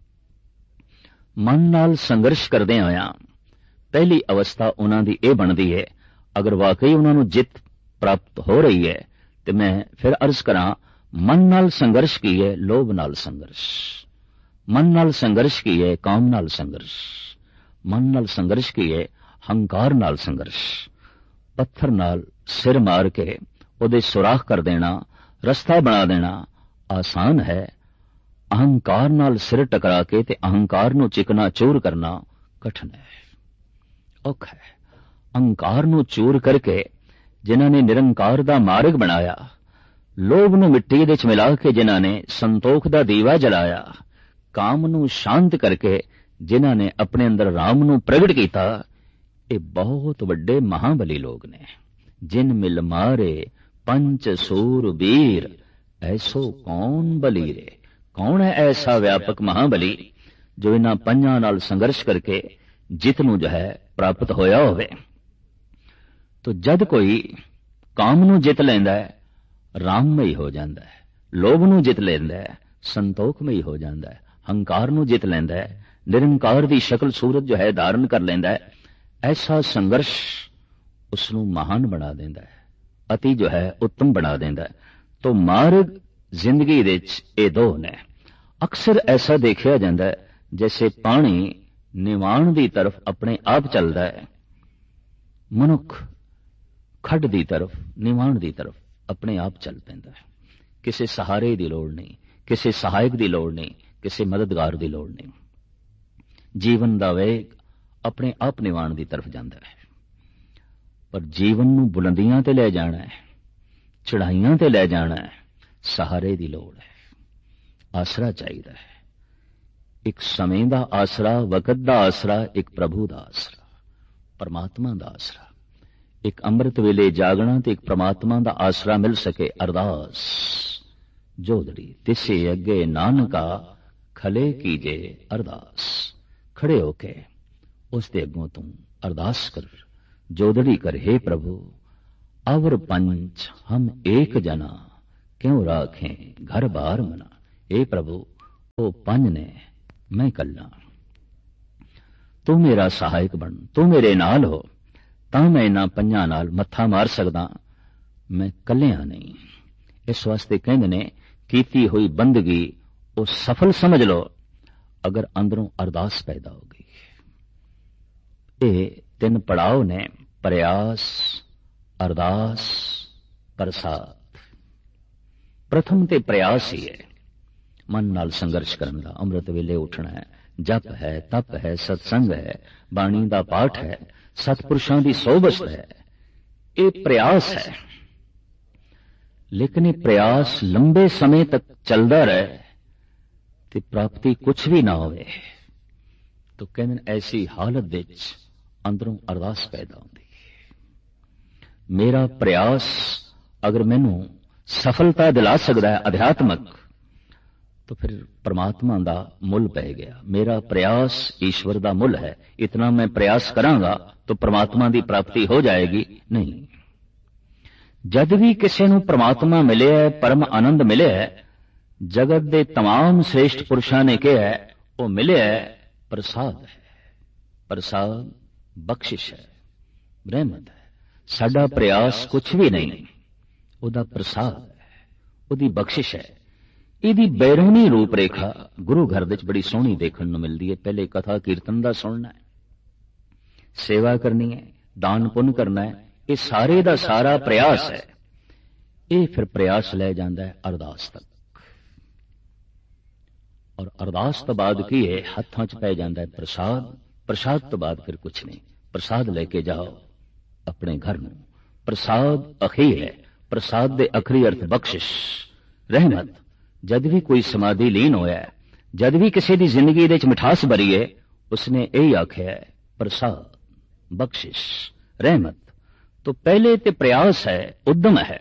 [SPEAKER 1] मन नाल संघर्ष करदे होया पहली अवस्था उन्हां दी ये बनदी है, अगर वाकई उन्हां नूं जित प्राप्त हो रही है तो मैं फिर अर्ज करा, मन नाल संघर्ष की है, लोभ नाल संघर्ष, मन नाल संघर्ष की है, काम नाल संघर्ष, मन नाल संघर्ष की है, हंकार नाल संघर्ष। पत्थर नाल सिर मार के उहदे सुराख कर देना, रस्ता बना देना आसान है, अहंकार नाल सिर टकरा के ते अहंकार नूं चिकना चूर करना कठिन है, औखा है। अहंकार नूं चूर करके जिन्हां ने निरंकार दा मार्ग बनाया, लोभ नूं मिट्टी दे च मिला के जिन्हां ने संतोख दा दीवा जलाया, काम नूं शांत करके जिन्हां ने अपने अंदर राम नूं प्रगट कीता, ये बहुत वड्डे महाबली लोग ने। जिन मिल मारे पंच सूर वीर ऐसो कौन बली रे। कौन है ऐसा व्यापक महाबली जो इन्हां पंजां नाल संघर्ष करके जित नूं जो है प्राप्त होया होवे। तो जद कोई काम नूं जित लैंदा है राममई हो जांदा है, लोभ नूं जित लैंदा है संतोखमई हो जांदा है, हंकार नूं जित लैंदा है निरंकार दी शक्ल सूरत जो है धारण कर लैंदा है। ऐसा संघर्ष उसनूं महान बना देंदा है, अति जो है उत्तम बना देंदा है। तो मार्ग जिंदगी दे विच ये दो ने। अक्सर ऐसा देखा जाता है जैसे पानी निवाण दी तरफ अपने आप चलता है, मनुख खड्ड दी तरफ निवाण दी तरफ अपने आप चल पैंदा है। किसी सहारे की लोड़ नहीं, किसी सहायक की लोड़ नहीं, किसी मददगार की लोड़ नहीं। जीवन का वेग अपने आप निवाण की तरफ जाता है। पर जीवन नूं बुलंदियां ते ले जाना है, चढ़ाइयां ते ले जाना है, सहारे की लोड़ है, आसरा चाहिए है। एक समय का आसरा, वकत का आसरा, एक प्रभु का आसरा, परमात्मा का आसरा। एक अमृत वेले जागना तो एक परमात्मा का आसरा मिल सके। अरदास जोदड़ी तिसे अगे नानका खले कीजे अरदास। खड़े होके उसके अगों तू अरदास कर, जोदड़ी कर, हे प्रभु अवर पंच हम एक जना क्यों राखें घर बार मना। हे प्रभु वो पंज ने मैं कल्ला, तू मेरा सहायक बन, तू मेरे नाल हो तां मैं इन्हां पंजां नाल मत्था मार सकदा, मैं कल्लिया नहीं। इस वास्ते कहंदे ने कीती हुई बंदगी वो सफल समझ लो अगर अंदरों अरदास पैदा हो गई। ये तीन पड़ाव ने, प्रयास, अरदास, प्रसाद। प्रथम ते प्रयास ही है, मन नाल संघर्ष करन दा। अमृत वेले उठना है, जप है, तप है, सत्संग है, बाणी दा पाठ है, सतपुरुषां दी सोबत है, ये प्रयास है। लेकिन ये प्रयास लंबे समय तक चलता रहे तो प्राप्ति कुछ भी ना होवे तो कहते ऐसी हालत विच अंदरों अरदास पैदा होती। मेरा प्रयास अगर मैनू सफलता दिला सकता है अध्यात्मक, तो फिर परमात्मा का मुल पै गया। मेरा प्रयास ईश्वर का मुल है, इतना मैं प्रयास करांगा तो परमात्मा की प्राप्ति हो जाएगी नहीं। जद भी किसी नूं परमात्मा मिले है, परम आनंद मिले है, जगत के तमाम श्रेष्ठ पुरुषों ने कहा है वो मिले है प्रसाद है। प्रसाद बख्शिश है, रहमत है। साडा प्रयास कुछ भी नहीं, उहदा प्रसाद है, उहदी बख्शिश है। इहदी बैरूनी रूप रेखा गुरु घर विच बड़ी सोहनी देखण नूं मिलदी है। पहले कथा कीर्तन दा सुनना है, सेवा करनी है, दान पुण्य करना है, ये सारे दा सारा प्रयास है। ये फिर प्रयास ले जाता है अरदास तक, और अरदास तो बाद की है, हत्थां च पै जाता है प्रसाद। प्रसाद तो बाद फिर कुछ नहीं। प्रसाद लेके जाओ अपने घर में। प्रसाद अखीर है, प्रसाद दे अखरी अर्थ बख्शिश, रहमत। जद भी कोई समाधि लीन होया है, जद भी किसी की जिंदगी दे मिठास भरी है, उसने यही आख्या है प्रसाद, बख्शिश, रहमत। तो पहले ते प्रयास है, उद्यम है।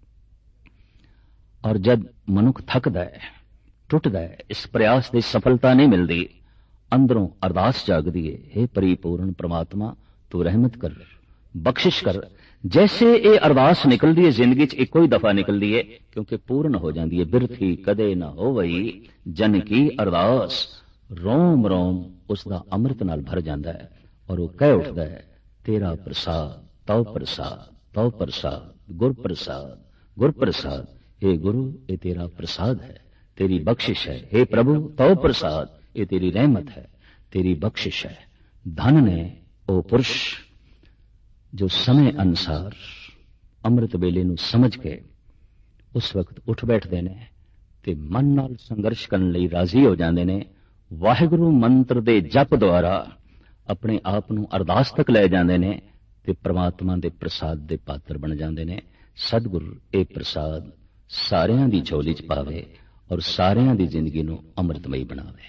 [SPEAKER 1] और जब मनुख थकदा है, टुटदा है, इस प्रयास की सफलता नहीं मिलती, अंदरों अरदास जागदी है, हे परिपूर्ण परमात्मा तू रहमत कर, बख्शिश कर। जैसे ये अरदास निकलती है जिंदगी च इको ही दफा निकलती है, क्योंकि पूर्ण हो जाती है। बिरथी कदे ना होवई जन की अरदास, रोम रोम उसका अमृत नाल भर जाता है। और वो कह उठता है तेरा प्रसाद तौ प्रसाद, तौ प्रसाद, गुर प्रसाद, गुर प्रसाद। हे गुरु ये तेरा प्रसाद है, तेरी बख्शिश है। हे प्रभु तौ प्रसाद, ये तेरी रहमत है, तेरी बख्शिश है। धन ने ओ पुरुष जो समय अनुसार अमृत वेले नूं समझ के उस वक्त उठ बैठते ने ते मन नाल संघर्ष करने लई राजी हो जाते ने। वाहिगुरु मंत्र दे जप द्वारा अपने आप नूं अरदास तक ले जाते ने ते परमात्मा दे प्रसाद दे पात्र बन जाते ने। सतगुरु ये प्रसाद सारियां दी झोली च पावे और सारियां दी जिंदगी नूं अमृतमई बनावे।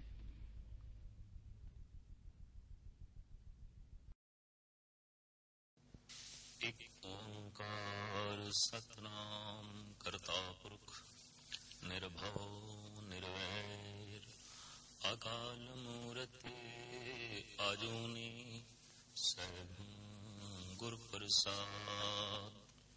[SPEAKER 2] सतनाम करता पुरख निर्भव निर्वैर अकाल मूर्ति आजूनी सैभं गुर प्रसाद।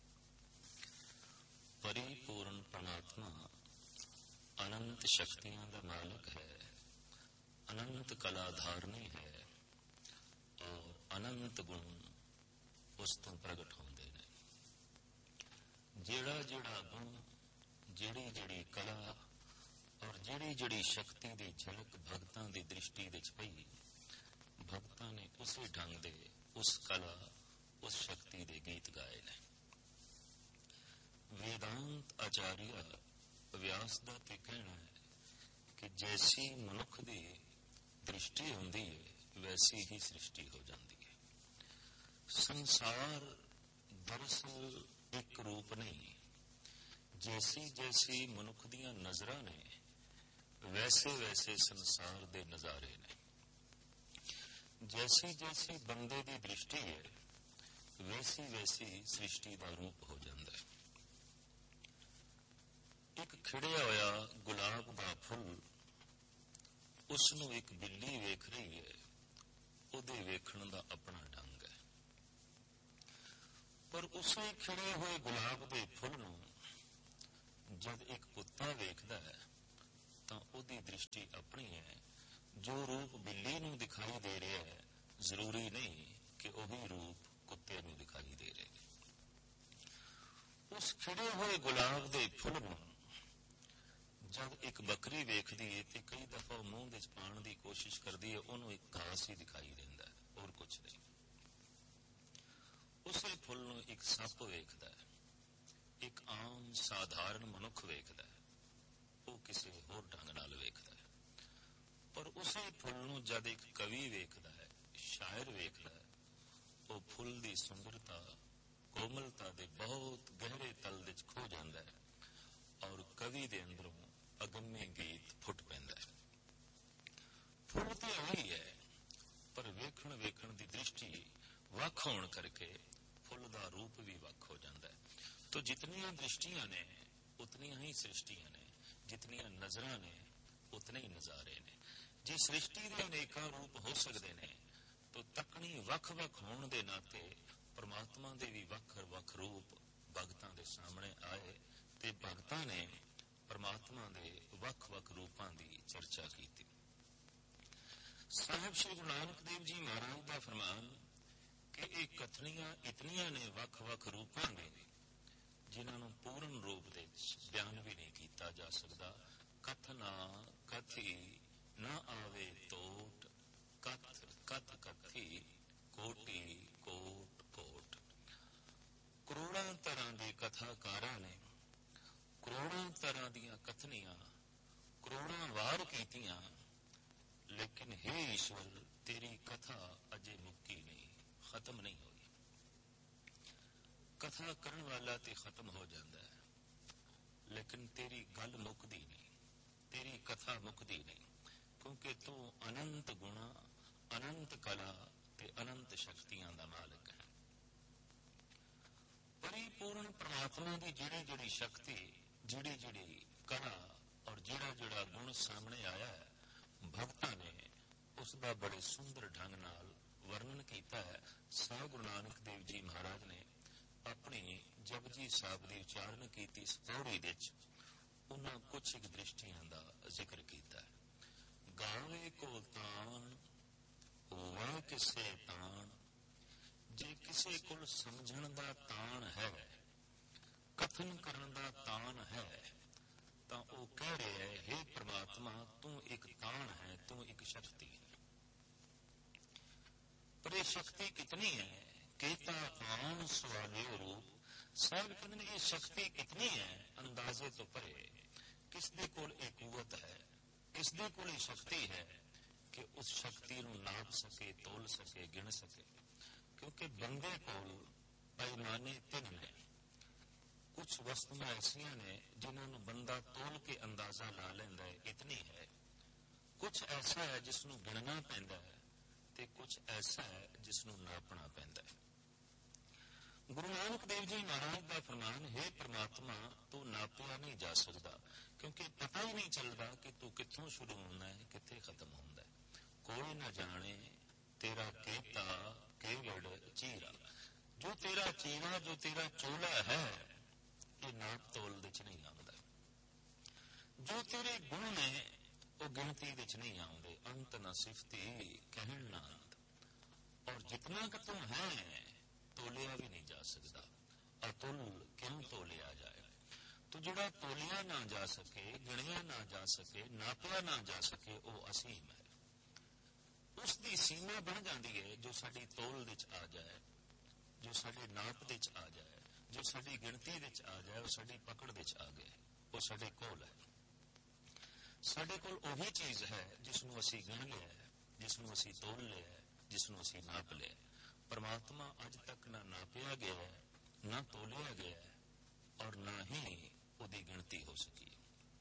[SPEAKER 2] परिपूर्ण परमात्मा अनंत शक्तियां का मालिक है, अनंत कला धारनी है और अनंत गुण उस तो प्रगट होंदे ने। जेड़ा जेड़ा गुण, जेड़ी जेड़ी कला और जेड़ी जेड़ी शक्ति की झलक भगतां की दृष्टि विच पई, भगतां ने उसी ढंग दे उस कला उस शक्ति के गीत गाए ने। वेदांत आचार्य व्यास दा ते कहना है कि जैसी मनुख की दृष्टि होंदी है वैसी ही सृष्टि हो जाती है। संसार दरअसल एक रूप नहीं, जैसी जैसी मनुख दियां नजरां ने वैसे वैसे संसार दे नजारे ने। जैसी जैसी बंदे की दृष्टि है वैसी वैसी सृष्टि का रूप हो जाता है। एक खिड़िया होया गुलाब का फुल, उसनों एक बिल्ली वेख रही है, उहदे वेखण दा अपना ढंग है। पर उसे खिड़े हुए गुलाब के फुल नूं ਜਦ ਇੱਕ ਕੁੱਤਾ ਵੇਖਦਾ ਹੈ ਤਾਂ ਉਹਦੀ ਦ੍ਰਿਸ਼ਟੀ ਆਪਣੀ ਹੈ। ਜੋ ਰੂਪ ਬਿੱਲੀ ਨੂੰ ਦਿਖਾਈ ਦੇ ਰਿਹਾ ਹੈ, ਜ਼ਰੂਰੀ ਨਹੀਂ ਕਿ ਉਹੀ ਰੂਪ ਕੁੱਤੇ ਨੂੰ ਦਿਖਾਈ ਦੇ ਰਿਹਾ ਹੈ। ਉਸ ਖਿੜੇ ਹੋਏ ਗੁਲਾਬ ਦੇ ਫੁੱਲ ਨੂੰ ਜਦ ਇੱਕ ਬੱਕਰੀ ਵੇਖਦੀ ਹੈ ਤੇ ਕਈ ਦਫਾ ਉਹ ਮੂੰਹ ਵਿੱਚ ਪਾਉਣ ਦੀ ਕੋਸ਼ਿਸ਼ ਕਰਦੀ ਹੈ, ਉਹਨੂੰ ਇੱਕ ਘਾਸ ਹੀ ਦਿਖਾਈ ਦਿੰਦਾ ਹੈ, ਹੋਰ ਕੁਛ ਨਹੀਂ। ਉਸੇ ਫੁੱਲ ਨੂੰ ਇੱਕ ਸੱਪ ਵੇਖਦਾ ਹੈ, ਇੱਕ ਆਮ ਸਾਧਾਰਨ ਮਨੁੱਖ ਵੇਖਦਾ ਹੈ, ਉਹ ਕਿਸੇ ਹੋਰ ਢੰਗ ਨਾਲ ਵੇਖਦਾ ਹੈ। ਪਰ ਉਸੇ ਫੁੱਲ ਨੂੰ ਜਦ ਇੱਕ ਕਵੀ ਵੇਖਦਾ ਹੈ, ਸ਼ਾਇਰ ਵੇਖਦਾ ਹੈ, ਉਹ ਫੁੱਲ ਦੀ ਸੁੰਦਰਤਾ, ਕੋਮਲਤਾ ਦੇ ਬਹੁਤ ਗਹਿਰੇ ਤਲ ਵਿੱਚ ਖੋ ਜਾਂਦਾ ਹੈ ਔਰ ਕਵੀ ਦੇ ਅੰਦਰੋਂ ਅਗੰਮੇ ਗੀਤ ਫੁੱਟ ਪੈਂਦਾ ਹੈ। ਫੁੱਲ ਤੇ ਉਹੀ ਹੈ, ਪਰ ਵੇਖਣ ਵੇਖਣ ਦੀ ਦ੍ਰਿਸ਼ਟੀ ਵੱਖ ਹੋਣ ਕਰਕੇ ਫੁੱਲ ਦਾ ਰੂਪ ਵੀ ਵੱਖ ਹੋ ਜਾਂਦਾ ਹੈ। ਤੋ ਜਿਤਨੀਆਂ ਦ੍ਰਿਸ਼ਟੀਆਂ ਨੇ ਉਤਨੀਆਂ ਹੀ ਸ੍ਰਿਸ਼ਟੀਆਂ ਨੇ, ਜਿਤਨੀਆਂ ਨਜ਼ਰਾਂ ਨੇ ਉਤਨੇ ਹੀ ਨਜ਼ਾਰੇ ਨੇ। ਜੇ ਸ੍ਰਿਸ਼ਟੀ ਦੇ ਅਨੇਕਾਂ ਰੂਪ ਹੋ ਸਕਦੇ ਨੇ ਤਾਂ ਤਕਣੀ ਵੱਖ ਵੱਖ ਹੋਣ ਦੇ ਨਾਤੇ ਪਰਮਾਤਮਾ ਦੇ ਵੀ ਵੱਖ ਵੱਖ ਰੂਪ ਭਗਤਾਂ ਦੇ ਸਾਹਮਣੇ ਆਏ ਤੇ ਭਗਤਾਂ ਨੇ ਪਰਮਾਤਮਾ ਦੇ ਵੱਖ ਵੱਖ ਰੂਪਾਂ ਦੀ ਚਰਚਾ ਕੀਤੀ। ਸਾਹਿਬ ਸ਼੍ਰੀ ਗੁਰੂ ਨਾਨਕ ਦੇਵ ਜੀ ਮਹਾਰਾਜ ਦਾ ਫਰਮਾਨ ਕਿ ਇਹ ਕਥਨੀਆਂ ਇਤਨੀਆਂ ਨੇ ਵੱਖ ਵੱਖ ਰੂਪਾਂ ਦੇ ਜਿਨ੍ਹਾਂ ਨੂੰ ਪੂਰਨ ਰੂਪ ਦੇ ਬਿਆਨ ਵੀ ਨਹੀਂ ਕੀਤਾ ਜਾ ਸਕਦਾ। ਕਥਨਾ ਕਥੀ ਨਾ ਆਵੇ ਤੋਟ, ਕਥ ਕਥ ਕਥੀ ਕੋਟੀ ਕੋਟ ਕੋਟ। ਕਰੋੜਾਂ ਤਰ੍ਹਾਂ ਦੇ ਕਥਾਕਾਰਾਂ ਨੇ ਕਰੋੜਾਂ ਤਰ੍ਹਾਂ ਦੀਆਂ ਕਥਨੀਆਂ ਕਰੋੜਾਂ ਵਾਰ ਕੀਤੀਆਂ, ਲੇਕਿਨ ਹੇ ਈਸ਼ਵਰ ਤੇਰੀ ਕਥਾ ਅਜੇ ਮੁੱਕੀ ਨਹੀਂ, ਖਤਮ ਨਹੀਂ ਹੋਈ। ਕਥਾ ਕਰਨ ਵਾਲਾ ਤੇ ਖਤਮ ਹੋ ਜਾਂਦਾ ਹੈ, ਲੇਕਿਨ ਤੇਰੀ ਗੱਲ ਮੁੱਕਦੀ ਨਹੀਂ, ਤੇਰੀ ਕਥਾ ਮੁੱਕਦੀ ਨਹੀਂ, ਕਿਉਂਕਿ ਤੂੰ ਅਨੰਤ ਗੁਣਾ, ਅਨੰਤ ਕਲਾ ਤੇ ਅਨੰਤ ਸ਼ਕਤੀਆਂ ਦਾ ਮਾਲਕ ਹੈ। ਪਰਿਪੂਰਨ ਪਰਮਾਤਮਾ ਦੀ ਜਿਹੜੀ ਜਿਹੜੀ ਸ਼ਕਤੀ, ਜਿਹੜੀ ਜਿਹੜੀ ਕਲਾ ਔਰ ਜਿਹੜਾ ਜਿਹੜਾ ਗੁਣ ਸਾਹਮਣੇ ਆਇਆ ਹੈ, ਭਗਤਾਂ ਨੇ ਉਸ ਦਾ ਬੜੇ ਸੁੰਦਰ ਢੰਗ ਨਾਲ ਵਰਣਨ ਕੀਤਾ ਹੈ। ਸਾਹਿਬ ਗੁਰੂ ਨਾਨਕ ਦੇਵ ਜੀ ਮਹਾਰਾਜ ਨੇ ਆਪਣੀ ਜਪਜੀ ਸਾਹਿਬ ਦੀ ਉਚਾਰਨ ਕੀਤੀ ਇਸ ਪੌੜੀ ਵਿੱਚ ਉਹਨਾਂ ਕੁਛ ਇੱਕ ਦ੍ਰਿਸ਼ਟੀਆਂ ਦਾ ਜ਼ਿਕਰ ਕੀਤਾ ਹੈ। ਗਾਵੇ ਕੋ ਤਾਣ ਹੋਵੇ ਕਿਸੇ ਤਾਣ, ਜੇ ਕਿਸੇ ਕੋਲ ਸਮਝਣ ਦਾ ਤਾਣ ਹੈ, ਕਥਨ ਕਰਨ ਦਾ ਤਾਣ ਹੈ, ਤਾਂ ਉਹ ਕਹਿ ਰਿਹਾ ਹੈ, ਹੇ ਪ੍ਰਮਾਤਮਾ ਤੂੰ ਇੱਕ ਤਾਣ ਹੈ, ਤੂੰ ਇੱਕ ਸ਼ਕਤੀ ਹੈ। ਪਰ ਇਹ ਸ਼ਕਤੀ ਕਿਤਨੀ ਹੈ? ਕੀਤਾ ਤਾਣ ਸਵਾਲਿਓ ਰੂਪ। ਸਾਹਿਬ ਕਹਿੰਦੇ ਨੇ ਇਹ ਸ਼ਕਤੀ ਕਿਤਨੀ ਹੈ, ਅੰਦਾਜ਼ੇ ਤੋਂ ਪਰੇ। ਕਿਸ ਦੇ ਕੋਲ ਇਹ ਕੂਵਤ ਹੈ, ਕਿਸ ਦੇ ਕੋਲ ਇਹ ਸ਼ਕਤੀ ਹੈ ਕਿ ਉਸ ਸ਼ਕਤੀ ਨੂੰ ਨਾਪ ਸਕੇ, ਤੋਲ ਸਕੇ, ਗਿਣ ਸਕੇ। ਕਿਉਂਕਿ ਬੰਦੇ ਕੋਲ ਪੈਮਾਨੇ ਤਿੰਨ ਨੇ। ਕੁਝ ਵਸਤੂਆਂ ਐਸੀਆਂ ਨੇ ਜਿਨ੍ਹਾਂ ਨੂੰ ਬੰਦਾ ਤੋਲ ਕੇ ਅੰਦਾਜ਼ਾ ਲਾ ਲੈਂਦਾ ਹੈ, ਇਤਨੀ ਹੈ। ਕੁਝ ਐਸਾ ਹੈ ਜਿਸ ਨੂੰ ਗਿਣਨਾ ਪੈਂਦਾ ਹੈ ਤੇ ਕੁਝ ਐਸਾ ਹੈ ਜਿਸ ਨੂੰ ਨਾਪਣਾ ਪੈਂਦਾ ਹੈ। ਗੁਰੂ ਨਾਨਕ ਦੇਵ ਜੀ ਮਹਾਰਾਜ ਦਾ ਫਰਮਾਨ ਹੈ, ਪ੍ਰਮਾਤਮਾ ਤੂੰ ਨਾਪਿਆ ਨਹੀਂ ਜਾ ਸਕਦਾ, ਕਿਉਂਕਿ ਪਤਾ ਹੀ ਨਹੀਂ ਚੱਲਦਾ ਕਿ ਤੂੰ ਕਿੱਥੋਂ ਸ਼ੁਰੂ ਹੁੰਦਾ ਹੈ, ਕਿੱਥੇ ਖਤਮ ਹੁੰਦਾ ਹੈ। ਕੋਈ ਨਾ ਜਾਣੇ ਤੇਰਾ ਕੀਤਾ ਕੇਵੜ ਚੀਰਾ। ਜੋ ਤੇਰਾ ਚੀਰਾ, ਜੋ ਤੇਰਾ ਚੋਲਾ ਹੈ, ਇਹ ਨਾਪ ਤੋਲ ਵਿੱਚ ਨਹੀਂ ਆਉਂਦਾ। ਜੋ ਤੇਰੇ ਗੁਣ ਨੇ ਉਹ ਗਿਣਤੀ ਵਿੱਚ ਨਹੀਂ ਆਉਂਦੇ। ਅੰਤ ਨਾ ਸਿਫਤੀ ਕਹਿਣ ਨਾ ਅੰਤ। ਔਰ ਜਿਤਨਾ ਕਿ ਤੂੰ ਹੈ ਤੋਲਿਆ ਵੀ ਨਹੀਂ ਜਾ ਸਕਦਾ। ਅਤੁਲ ਕਿਉਂ ਤੋਲਿਆ ਜਾਏ? ਤੋ ਜਿਹੜਾ ਤੋਲਿਆ ਨਾ ਜਾ ਸਕੇ, ਗਿਣਿਆ ਨਾ ਜਾ ਸਕੇ, ਨਾਪਿਆ ਨਾ ਜਾ ਸਕੇ, ਉਹ ਅਸੀਮ ਹੈ। ਉਸ ਦੀ ਸੀਮਾ ਬਣ ਜਾਂਦੀ ਹੈ ਜੋ ਸਾਡੀ ਤੋਲ ਵਿੱਚ ਆ ਜਾਏ, ਜੋ ਸਾਡੇ ਨਾਪ ਵਿੱਚ ਆ ਜਾਏ, ਜੋ ਸਾਡੀ ਗਿਣਤੀ ਵਿੱਚ ਆ ਜਾਏ, ਉਹ ਸਾਡੀ ਪਕੜ ਵਿੱਚ ਆ ਗਏ, ਉਹ ਸਾਡੇ ਕੋਲ ਹੈ। ਸਾਡੇ ਕੋਲ ਉਹੀ ਚੀਜ਼ ਹੈ ਜਿਸ ਨੂੰ ਅਸੀਂ ਗਿਣ ਲਿਆ ਹੈ, ਜਿਸ ਨੂੰ ਅਸੀਂ ਤੋਲ ਲਿਆ ਹੈ, ਜਿਸ ਨੂੰ ਅਸੀਂ ਨਾਪ ਲਿਆ। ਪਰਮਾਤਮਾ ਅੱਜ ਤੱਕ ਨਾ ਨਾਪਿਆ ਗਿਆ ਹੈ, ਨਾ ਤੋਲਿਆ ਗਿਆ ਹੈ, ਔਰ ਨਾ ਹੀ ਉਹਦੀ ਗਿਣਤੀ ਹੋ ਸਕੀ।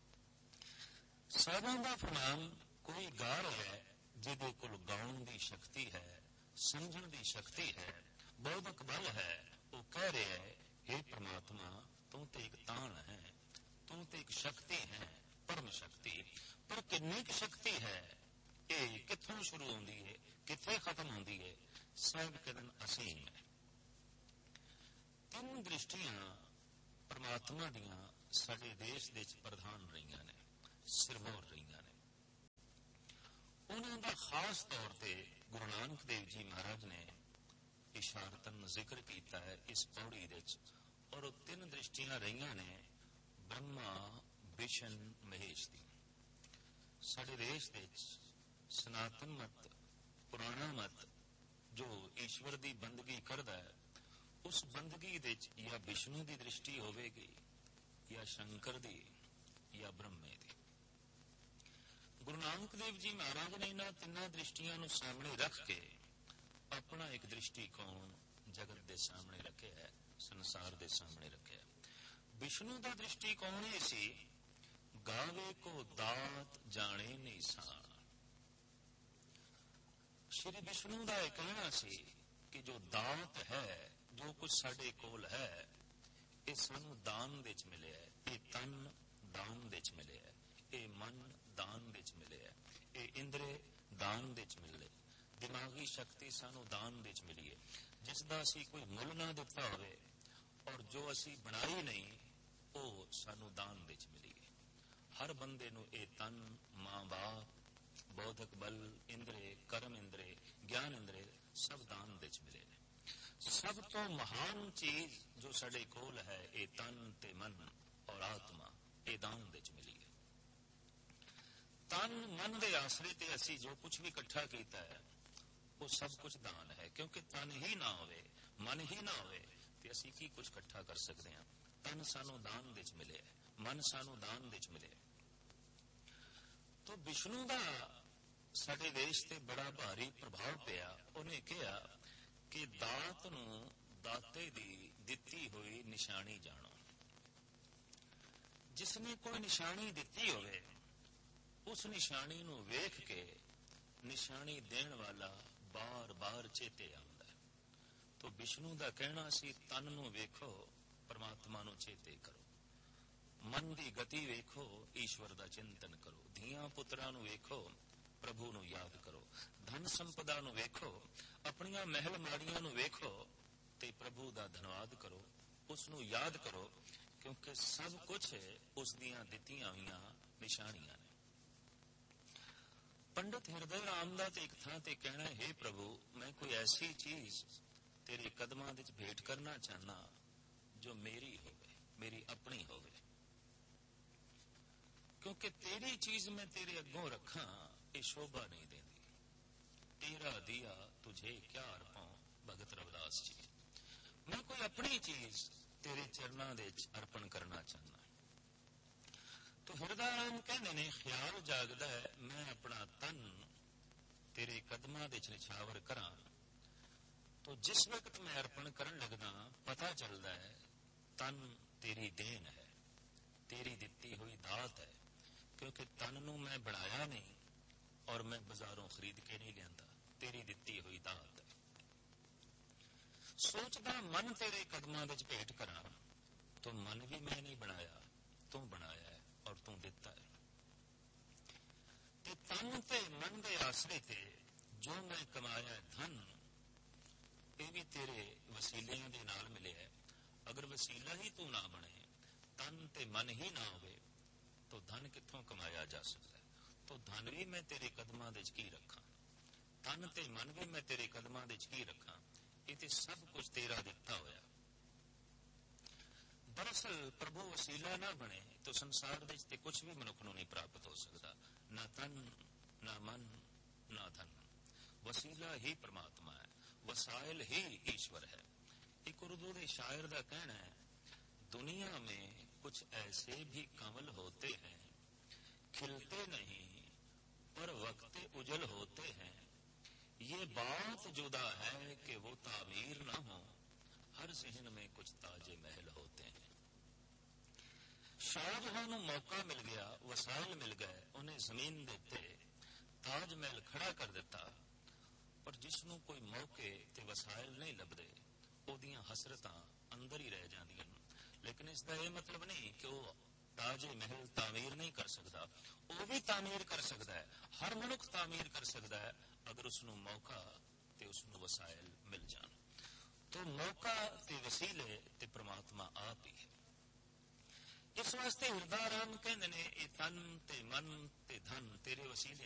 [SPEAKER 2] ਸਾਧਾਂ ਦਾ ਫਰਮਾਨ ਕੋਈ ਗਾ ਰਿਹਾ ਹੈ ਜਿਹਦੇ ਕੋਲ ਗਾਉਣ ਦੀ ਸ਼ਕਤੀ ਹੈ, ਸਮਝਣ ਦੀ ਸ਼ਕਤੀ ਹੈ, ਬੌਧਿਕ ਬਲ ਹੈ। ਉਹ ਕਹਿ ਰਿਹਾ ਹੈ, ਹੇ ਪ੍ਰਮਾਤਮਾ ਤੂੰ ਤੇ ਇੱਕ ਤਾਣ ਹੈ, ਤੂੰ ਤੇ ਇੱਕ ਸ਼ਕਤੀ ਹੈ, ਪਰਮ ਸ਼ਕਤੀ। ਪਰ ਕਿੰਨੀ ਕੁ ਸ਼ਕਤੀ ਹੈ, ਇਹ ਕਿੱਥੋਂ ਸ਼ੁਰੂ ਹੁੰਦੀ ਹੈ, ਕਿੱਥੇ ਖਤਮ ਹੁੰਦੀ ਹੈ? ਸਾਹਿਬ ਕਹਿੰਦੇ ਅਸੀਮ ਹੈ। ਤਿੰਨ ਦ੍ਰਿਸ਼ਟੀਆਂ ਪਰਮਾਤਮਾ ਦੀਆਂ ਸਾਡੇ ਦੇਸ਼ ਦੇ ਵਿੱਚ ਪ੍ਰਧਾਨ ਰਹੀਆਂ ਨੇ, ਸਿਰਮੌਰ ਰਹੀਆਂ ਨੇ। ਉਹਨਾਂ ਦਾ ਖਾਸ ਤੌਰ ਤੇ ਗੁਰੂ ਨਾਨਕ ਦੇਵ ਜੀ ਮਹਾਰਾਜ ਨੇ ਇਸ਼ਾਰਤਨ ਜ਼ਿਕਰ ਕੀਤਾ ਹੈ ਇਸ ਪੌੜੀ ਦੇ ਵਿੱਚ। ਔਰ ਉਹ ਤਿੰਨ ਦ੍ਰਿਸ਼ਟੀਆਂ ਰਹੀਆਂ ਨੇ ਬ੍ਰਹਮਾ, ਵਿਸ਼ਨ, ਮਹੇਸ਼ ਦੀ। ਸਾਡੇ ਦੇਸ਼ ਦੇ ਵਿੱਚ ਸਨਾਤਨ ਮਤ, ਪੁਰਾਣਾ ਮਤ ਜੋ ਈਸ਼ਵਰ ਦੀ ਬੰਦਗੀ ਕਰਦਾ ਹੈ, ਉਸ ਬੰਦਗੀ ਦੇ ਵਿੱਚ ਜਾਂ ਵਿਸ਼ਨੂੰ ਦੀ ਦ੍ਰਿਸ਼ਟੀ ਹੋਵੇਗੀ, ਜਾਂ ਸ਼ੰਕਰ ਦੀ, ਜਾਂ ਬ੍ਰਹਮੇ ਦੀ। ਗੁਰੂ ਨਾਨਕ ਦੇਵ ਜੀ ਮਹਾਰਾਜ ਨੇ ਇਹਨਾਂ ਤਿੰਨਾਂ ਦ੍ਰਿਸ਼ਟੀਆਂ ਨੂੰ ਸਾਹਮਣੇ ਰੱਖ ਕੇ ਆਪਣਾ ਇੱਕ ਦ੍ਰਿਸ਼ਟੀਕੋਣ ਜਗਤ ਦੇ ਸਾਹਮਣੇ ਰੱਖਿਆ ਹੈ, ਸੰਸਾਰ ਦੇ ਸਾਹਮਣੇ ਰੱਖਿਆ। ਵਿਸ਼ਨੂੰ ਦਾ ਦ੍ਰਿਸ਼ਟੀਕੋਣ ਇਹ ਸੀ, ਗਾਵੇ ਕੋ ਦਾਤ ਜਾਣੇ ਨਿਸ਼ਾਨ। ਸ਼੍ਰੀ ਵਿਸ਼ਨੂੰ ਦਾ ਇਹ ਕਹਿਣਾ ਸੀ ਕਿ ਜੋ ਦਾਤ ਹੈ, ਜੋ ਕੁਝ ਸਾਡੇ ਕੋਲ ਹੈ, ਇਹ ਸਾਨੂੰ ਦਾਨ ਵਿੱਚ ਮਿਲਿਆ ਹੈ। ਇਹ ਤਨ ਦਾਨ ਵਿੱਚ ਮਿਲਿਆ ਹੈ, ਇਹ ਮਨ ਦਾਨ ਵਿੱਚ ਮਿਲਿਆ ਹੈ, ਇਹ ਇੰਦਰੇ ਦਾਨ ਵਿੱਚ ਮਿਲੇ, ਦਿਮਾਗੀ ਸ਼ਕਤੀ ਸਾਨੂੰ ਦਾਨ ਵਿੱਚ ਮਿਲੀ ਹੈ, ਜਿਸ ਦਾ ਅਸੀਂ ਕੋਈ ਮੁੱਲ ਨਾ ਦਿੱਤਾ ਹੋਵੇ ਔਰ ਜੋ ਅਸੀਂ ਬਣਾਈ ਨਹੀਂ, ਉਹ ਸਾਨੂੰ ਦਾਨ ਵਿੱਚ ਮਿਲੀ ਹੈ। ਹਰ ਬੰਦੇ ਨੂੰ ਇਹ ਤਨ, ਮਾਂ ਬਾਪ, ਬੌਧਿਕ ਬਲ, ਇੰਦਰੇ, ਕਰਮ ਇੰਦਰੇ, ਗਿਆਨ ਇੰਦਰੇ ਸਭ ਦਾਨ ਵਿੱਚ ਮਿਲੇ ਨੇ। ਸਭ ਤੋਂ ਮਹਾਨ ਚੀਜ਼ ਜੋ ਸਾਡੇ ਕੋਲ ਹੈ, ਇਹ ਤਨ ਤੇ ਮਨ ਔਰ ਆਤਮਾ, ਇਹ ਦਾਨ ਵਿੱਚ ਮਿਲੀ ਹੈ। ਤਨ ਮਨ ਦੇ ਆਸਰੇ ਤੇ ਅਸੀਂ ਜੋ ਕੁਝ ਵੀ ਇਕੱਠਾ ਕੀਤਾ ਹੈ, ਉਹ ਸਭ ਕੁਝ ਦਾਨ ਹੈ। ਕਿਉਂਕਿ ਤਨ ਹੀ ਨਾ ਹੋਵੇ, ਮਨ ਹੀ ਨਾ ਹੋਵੇ, ਤੇ ਅਸੀਂ ਕੀ ਕੁਝ ਇਕੱਠਾ ਕਰ ਸਕਦੇ ਹਾਂ। ਤਨ ਸਾਨੂੰ ਦਾਨ ਵਿੱਚ ਮਿਲਿਆ, ਮਨ ਸਾਨੂੰ ਦਾਨ ਵਿੱਚ ਮਿਲਿਆ। ਤੋ ਵਿਸ਼ਨੂੰ ਦਾ ਸਾਡੇ ਦੇਸ਼ ਤੇ ਬੜਾ ਭਾਰੀ ਪ੍ਰਭਾਵ ਪਿਆ। ਉਹਨੇ ਕਿਹਾ ਕਿ ਦਾਤ ਨੂੰ ਦਾਤੇ ਦੀ ਦਿੱਤੀ ਹੋਈ ਨਿਸ਼ਾਨੀ ਜਾਣੋ। ਜਿਸ ਨੇ ਕੋਈ ਨਿਸ਼ਾਨੀ ਦਿੱਤੀ ਹੋਵੇ, ਉਸ ਨਿਸ਼ਾਨੀ ਨੂੰ ਵੇਖ ਕੇ ਨਿਸ਼ਾਨੀ ਦੇਣ ਵਾਲਾ ਬਾਰ ਬਾਰ ਚੇਤੇ ਆਉਂਦਾ ਹੈ। ਤੋ ਵਿਸ਼ਨੂੰ ਦਾ ਕਹਿਣਾ ਸੀ, ਤਨ ਨੂੰ ਵੇਖੋ, ਪਰਮਾਤਮਾ ਨੂੰ ਚੇਤੇ ਕਰੋ। ਮਨ ਦੀ ਗਤੀ ਵੇਖੋ, ਈਸ਼ਵਰ ਦਾ ਚਿੰਤਨ ਕਰੋ। ਧੀਆਂ ਪੁੱਤਰਾਂ ਨੂੰ ਵੇਖੋ, ਪ੍ਰਭੂ ਨੂੰ ਯਾਦ ਕਰੋ। ਧਨ ਸੰਪਦਾ ਨੂੰ ਵੇਖੋ, ਆਪਣੀਆਂ ਮਹਿਲ ਮਾੜੀਆਂ ਨੂੰ ਵੇਖੋ ਤੇ ਪ੍ਰਭੂ ਦਾ ਧੰਨਵਾਦ ਕਰੋ, ਉਸ ਨੂੰ ਯਾਦ ਕਰੋ, ਕਿਉਂਕਿ ਸਭ ਕੁਝ ਉਸ ਦੀਆਂ ਦਿੱਤੀਆਂ ਹੋਈਆਂ ਨਿਸ਼ਾਨੀਆਂ ਨੇ। ਪੰਡਿਤ ਹਿਰਦੇ ਰਾਮ ਦਾ ਤੇ ਇੱਕ ਥਾਂ ਤੇ ਕਹਿਣਾ, ਹੈ ਪ੍ਰਭੂ, ਮੈਂ ਕੋਈ ਐਸੀ ਚੀਜ਼ ਤੇਰੇ ਕਦਮਾਂ ਵਿੱਚ ਭੇਟ ਕਰਨਾ ਚਾਹਨਾ ਜੋ ਮੇਰੀ ਹੋਵੇ, ਮੇਰੀ ਆਪਣੀ ਹੋਵੇ। ਕਿਉਂਕਿ ਤੇਰੀ ਚੀਜ਼ ਮੈਂ ਤੇਰੇ ਅੱਗੋਂ ਰੱਖਾਂ, ਇਹ ਸ਼ੋਭਾ ਨਹੀਂ ਦਿੰਦੀ। ਤੇਰਾ ਦਿਆ ਤੁਝੇ ਕਿਆ ਅਰਪਾਂ, ਭਗਤ ਰਵਿਦਾਸ ਜੀ। ਮੈਂ ਕੋਈ ਆਪਣੀ ਚੀਜ਼ ਤੇਰੇ ਚਰਨਾਂ ਦੇ ਵਿੱਚ ਅਰਪਣ ਕਰਨਾ ਚਾਹੁੰਦਾ। ਤੋ ਹਿਰਦਾ ਰਾਮ ਕਹਿੰਦੇ ਨੇ, ਖਿਆਲ ਜਾਗਦਾ ਹੈ, ਮੈਂ ਆਪਣਾ ਤਨ ਤੇਰੇ ਕਦਮਾਂ ਦੇ ਵਿੱਚ ਨਿਛਾਵਰ ਕਰਾਂ। ਤੋ ਜਿਸ ਵਕਤ ਮੈਂ ਅਰਪਣ ਕਰਨ ਲੱਗਦਾ, ਪਤਾ ਚੱਲਦਾ ਹੈ ਤਨ ਤੇਰੀ ਦੇਣ ਹੈ, ਤੇਰੀ ਦਿੱਤੀ ਹੋਈ ਦਾਤ ਹੈ। ਕਿਉਂਕਿ ਤਨ ਨੂੰ ਮੈਂ ਬਣਾਇਆ ਨਹੀਂ ਔਰ ਮੈਂ ਬਾਜ਼ਾਰੋਂ ਖਰੀਦ ਕੇ ਨਹੀਂ ਲਿਆਂਦਾ, ਤੇਰੀ ਦਿੱਤੀ ਹੋਈ ਦਾਤ ਹੈ। ਸੋਚਦਾ ਮਨ ਤੇਰੇ ਕਦਮਾਂ ਵਿੱਚ ਭੇਟ ਕਰਾਂ, ਤੋ ਮਨ ਵੀ ਮੈਂ ਨਹੀਂ ਬਣਾਇਆ, ਤੂੰ ਬਣਾਇਆ ਹੈ ਔਰ ਤੂੰ ਦਿੱਤਾ ਹੈ। ਤੇ ਤਨ ਤੇ ਮਨ ਦੇ ਆਸਰੇ ਤੇ ਜੋ ਮੈਂ ਕਮਾਇਆ ਹੈ ਧਨ, ਇਹ ਵੀ ਤੇਰੇ ਵਸੀਲਿਆਂ ਦੇ ਨਾਲ ਮਿਲਿਆ। ਅਗਰ ਵਸੀਲਾ ਹੀ ਤੂੰ ਨਾ ਬਣੇ, ਤਨ ਤੇ ਮਨ ਹੀ ਨਾ ਹੋਵੇ, ਤੋ ਧਨ ਕਿੱਥੋਂ ਕਮਾਇਆ ਜਾ ਸਕਦਾ ਹੈ। ਤੋ ਧਨ ਵੀ ਮੈਂ ਤੇਰੇ ਕਦਮਾਂ ਦੇ ਵਿੱਚ ਕੀ ਰੱਖਾਂ, ਤਨ ਤੇ ਮਨ ਵੀ ਮੈਂ ਤੇਰੇ ਕਦਮਾਂ ਦੇ ਵਿੱਚ ਕੀ ਰੱਖਾਂ। ਇਹ ਤੇ ਸਭ ਕੁਝ ਤੇਰਾ ਦਿੱਤਾ ਹੋਇਆ। ਦਰਅਸਲ ਪ੍ਰਭੂ ਵਸੀਲਾ ਨਾ ਬਣੇ ਤਾਂ ਸੰਸਾਰ ਵਿੱਚ ਤੇ ਕੁਝ ਵੀ ਮਨੁੱਖ ਨੂੰ ਨਹੀਂ ਪ੍ਰਾਪਤ ਹੋ ਸਕਦਾ, ਨਾ ਤਨ, ਨਾ ਮਨ, ਨਾ ਧਨ। ਵਸੀਲਾ ਹੀ ਪ੍ਰਮਾਤਮਾ ਹੈ, वसाइल ही ईश्वर है। एक उर्दू के शायर का कहना है, दुनिया में कुछ ऐसे भी कमल होते हैं, खिलते नहीं पर वक्त उजल होते हैं। ये बात जुदा है कि वो तामीर न हो, हर जहन में कुछ ताजे महल होते हैं। शाहजहां नूं मौका मिल गया, वसाइल मिल गए, उन्हें जमीन देते, ताज महल खड़ा कर दिता, पर जिसनों कोई मौके ते वसाइल नहीं लभदे, ओदियां हसरतां अंदर ही रह जांदियां। लेकिन इसका यह मतलब नहीं कि वह ताजे महल तामीर नहीं कर सकता, वह भी तामीर कर सकता है। हर मनुख तामीर कर सकता है अगर उसनों मौका ते उसनों वसाइल मिल जान। तो मौका ते वसीले ते परमात्मा आप ही है। इस वास्ते ਹਿਰਦਾ ਰਾਮ ਕਹਿੰਦੇ ਨੇ ਇਹ ਤਨ ਤੇ ਮਨ ਤੇ ਧਨ ਤੇਰੇ ਵਸੀਲੇ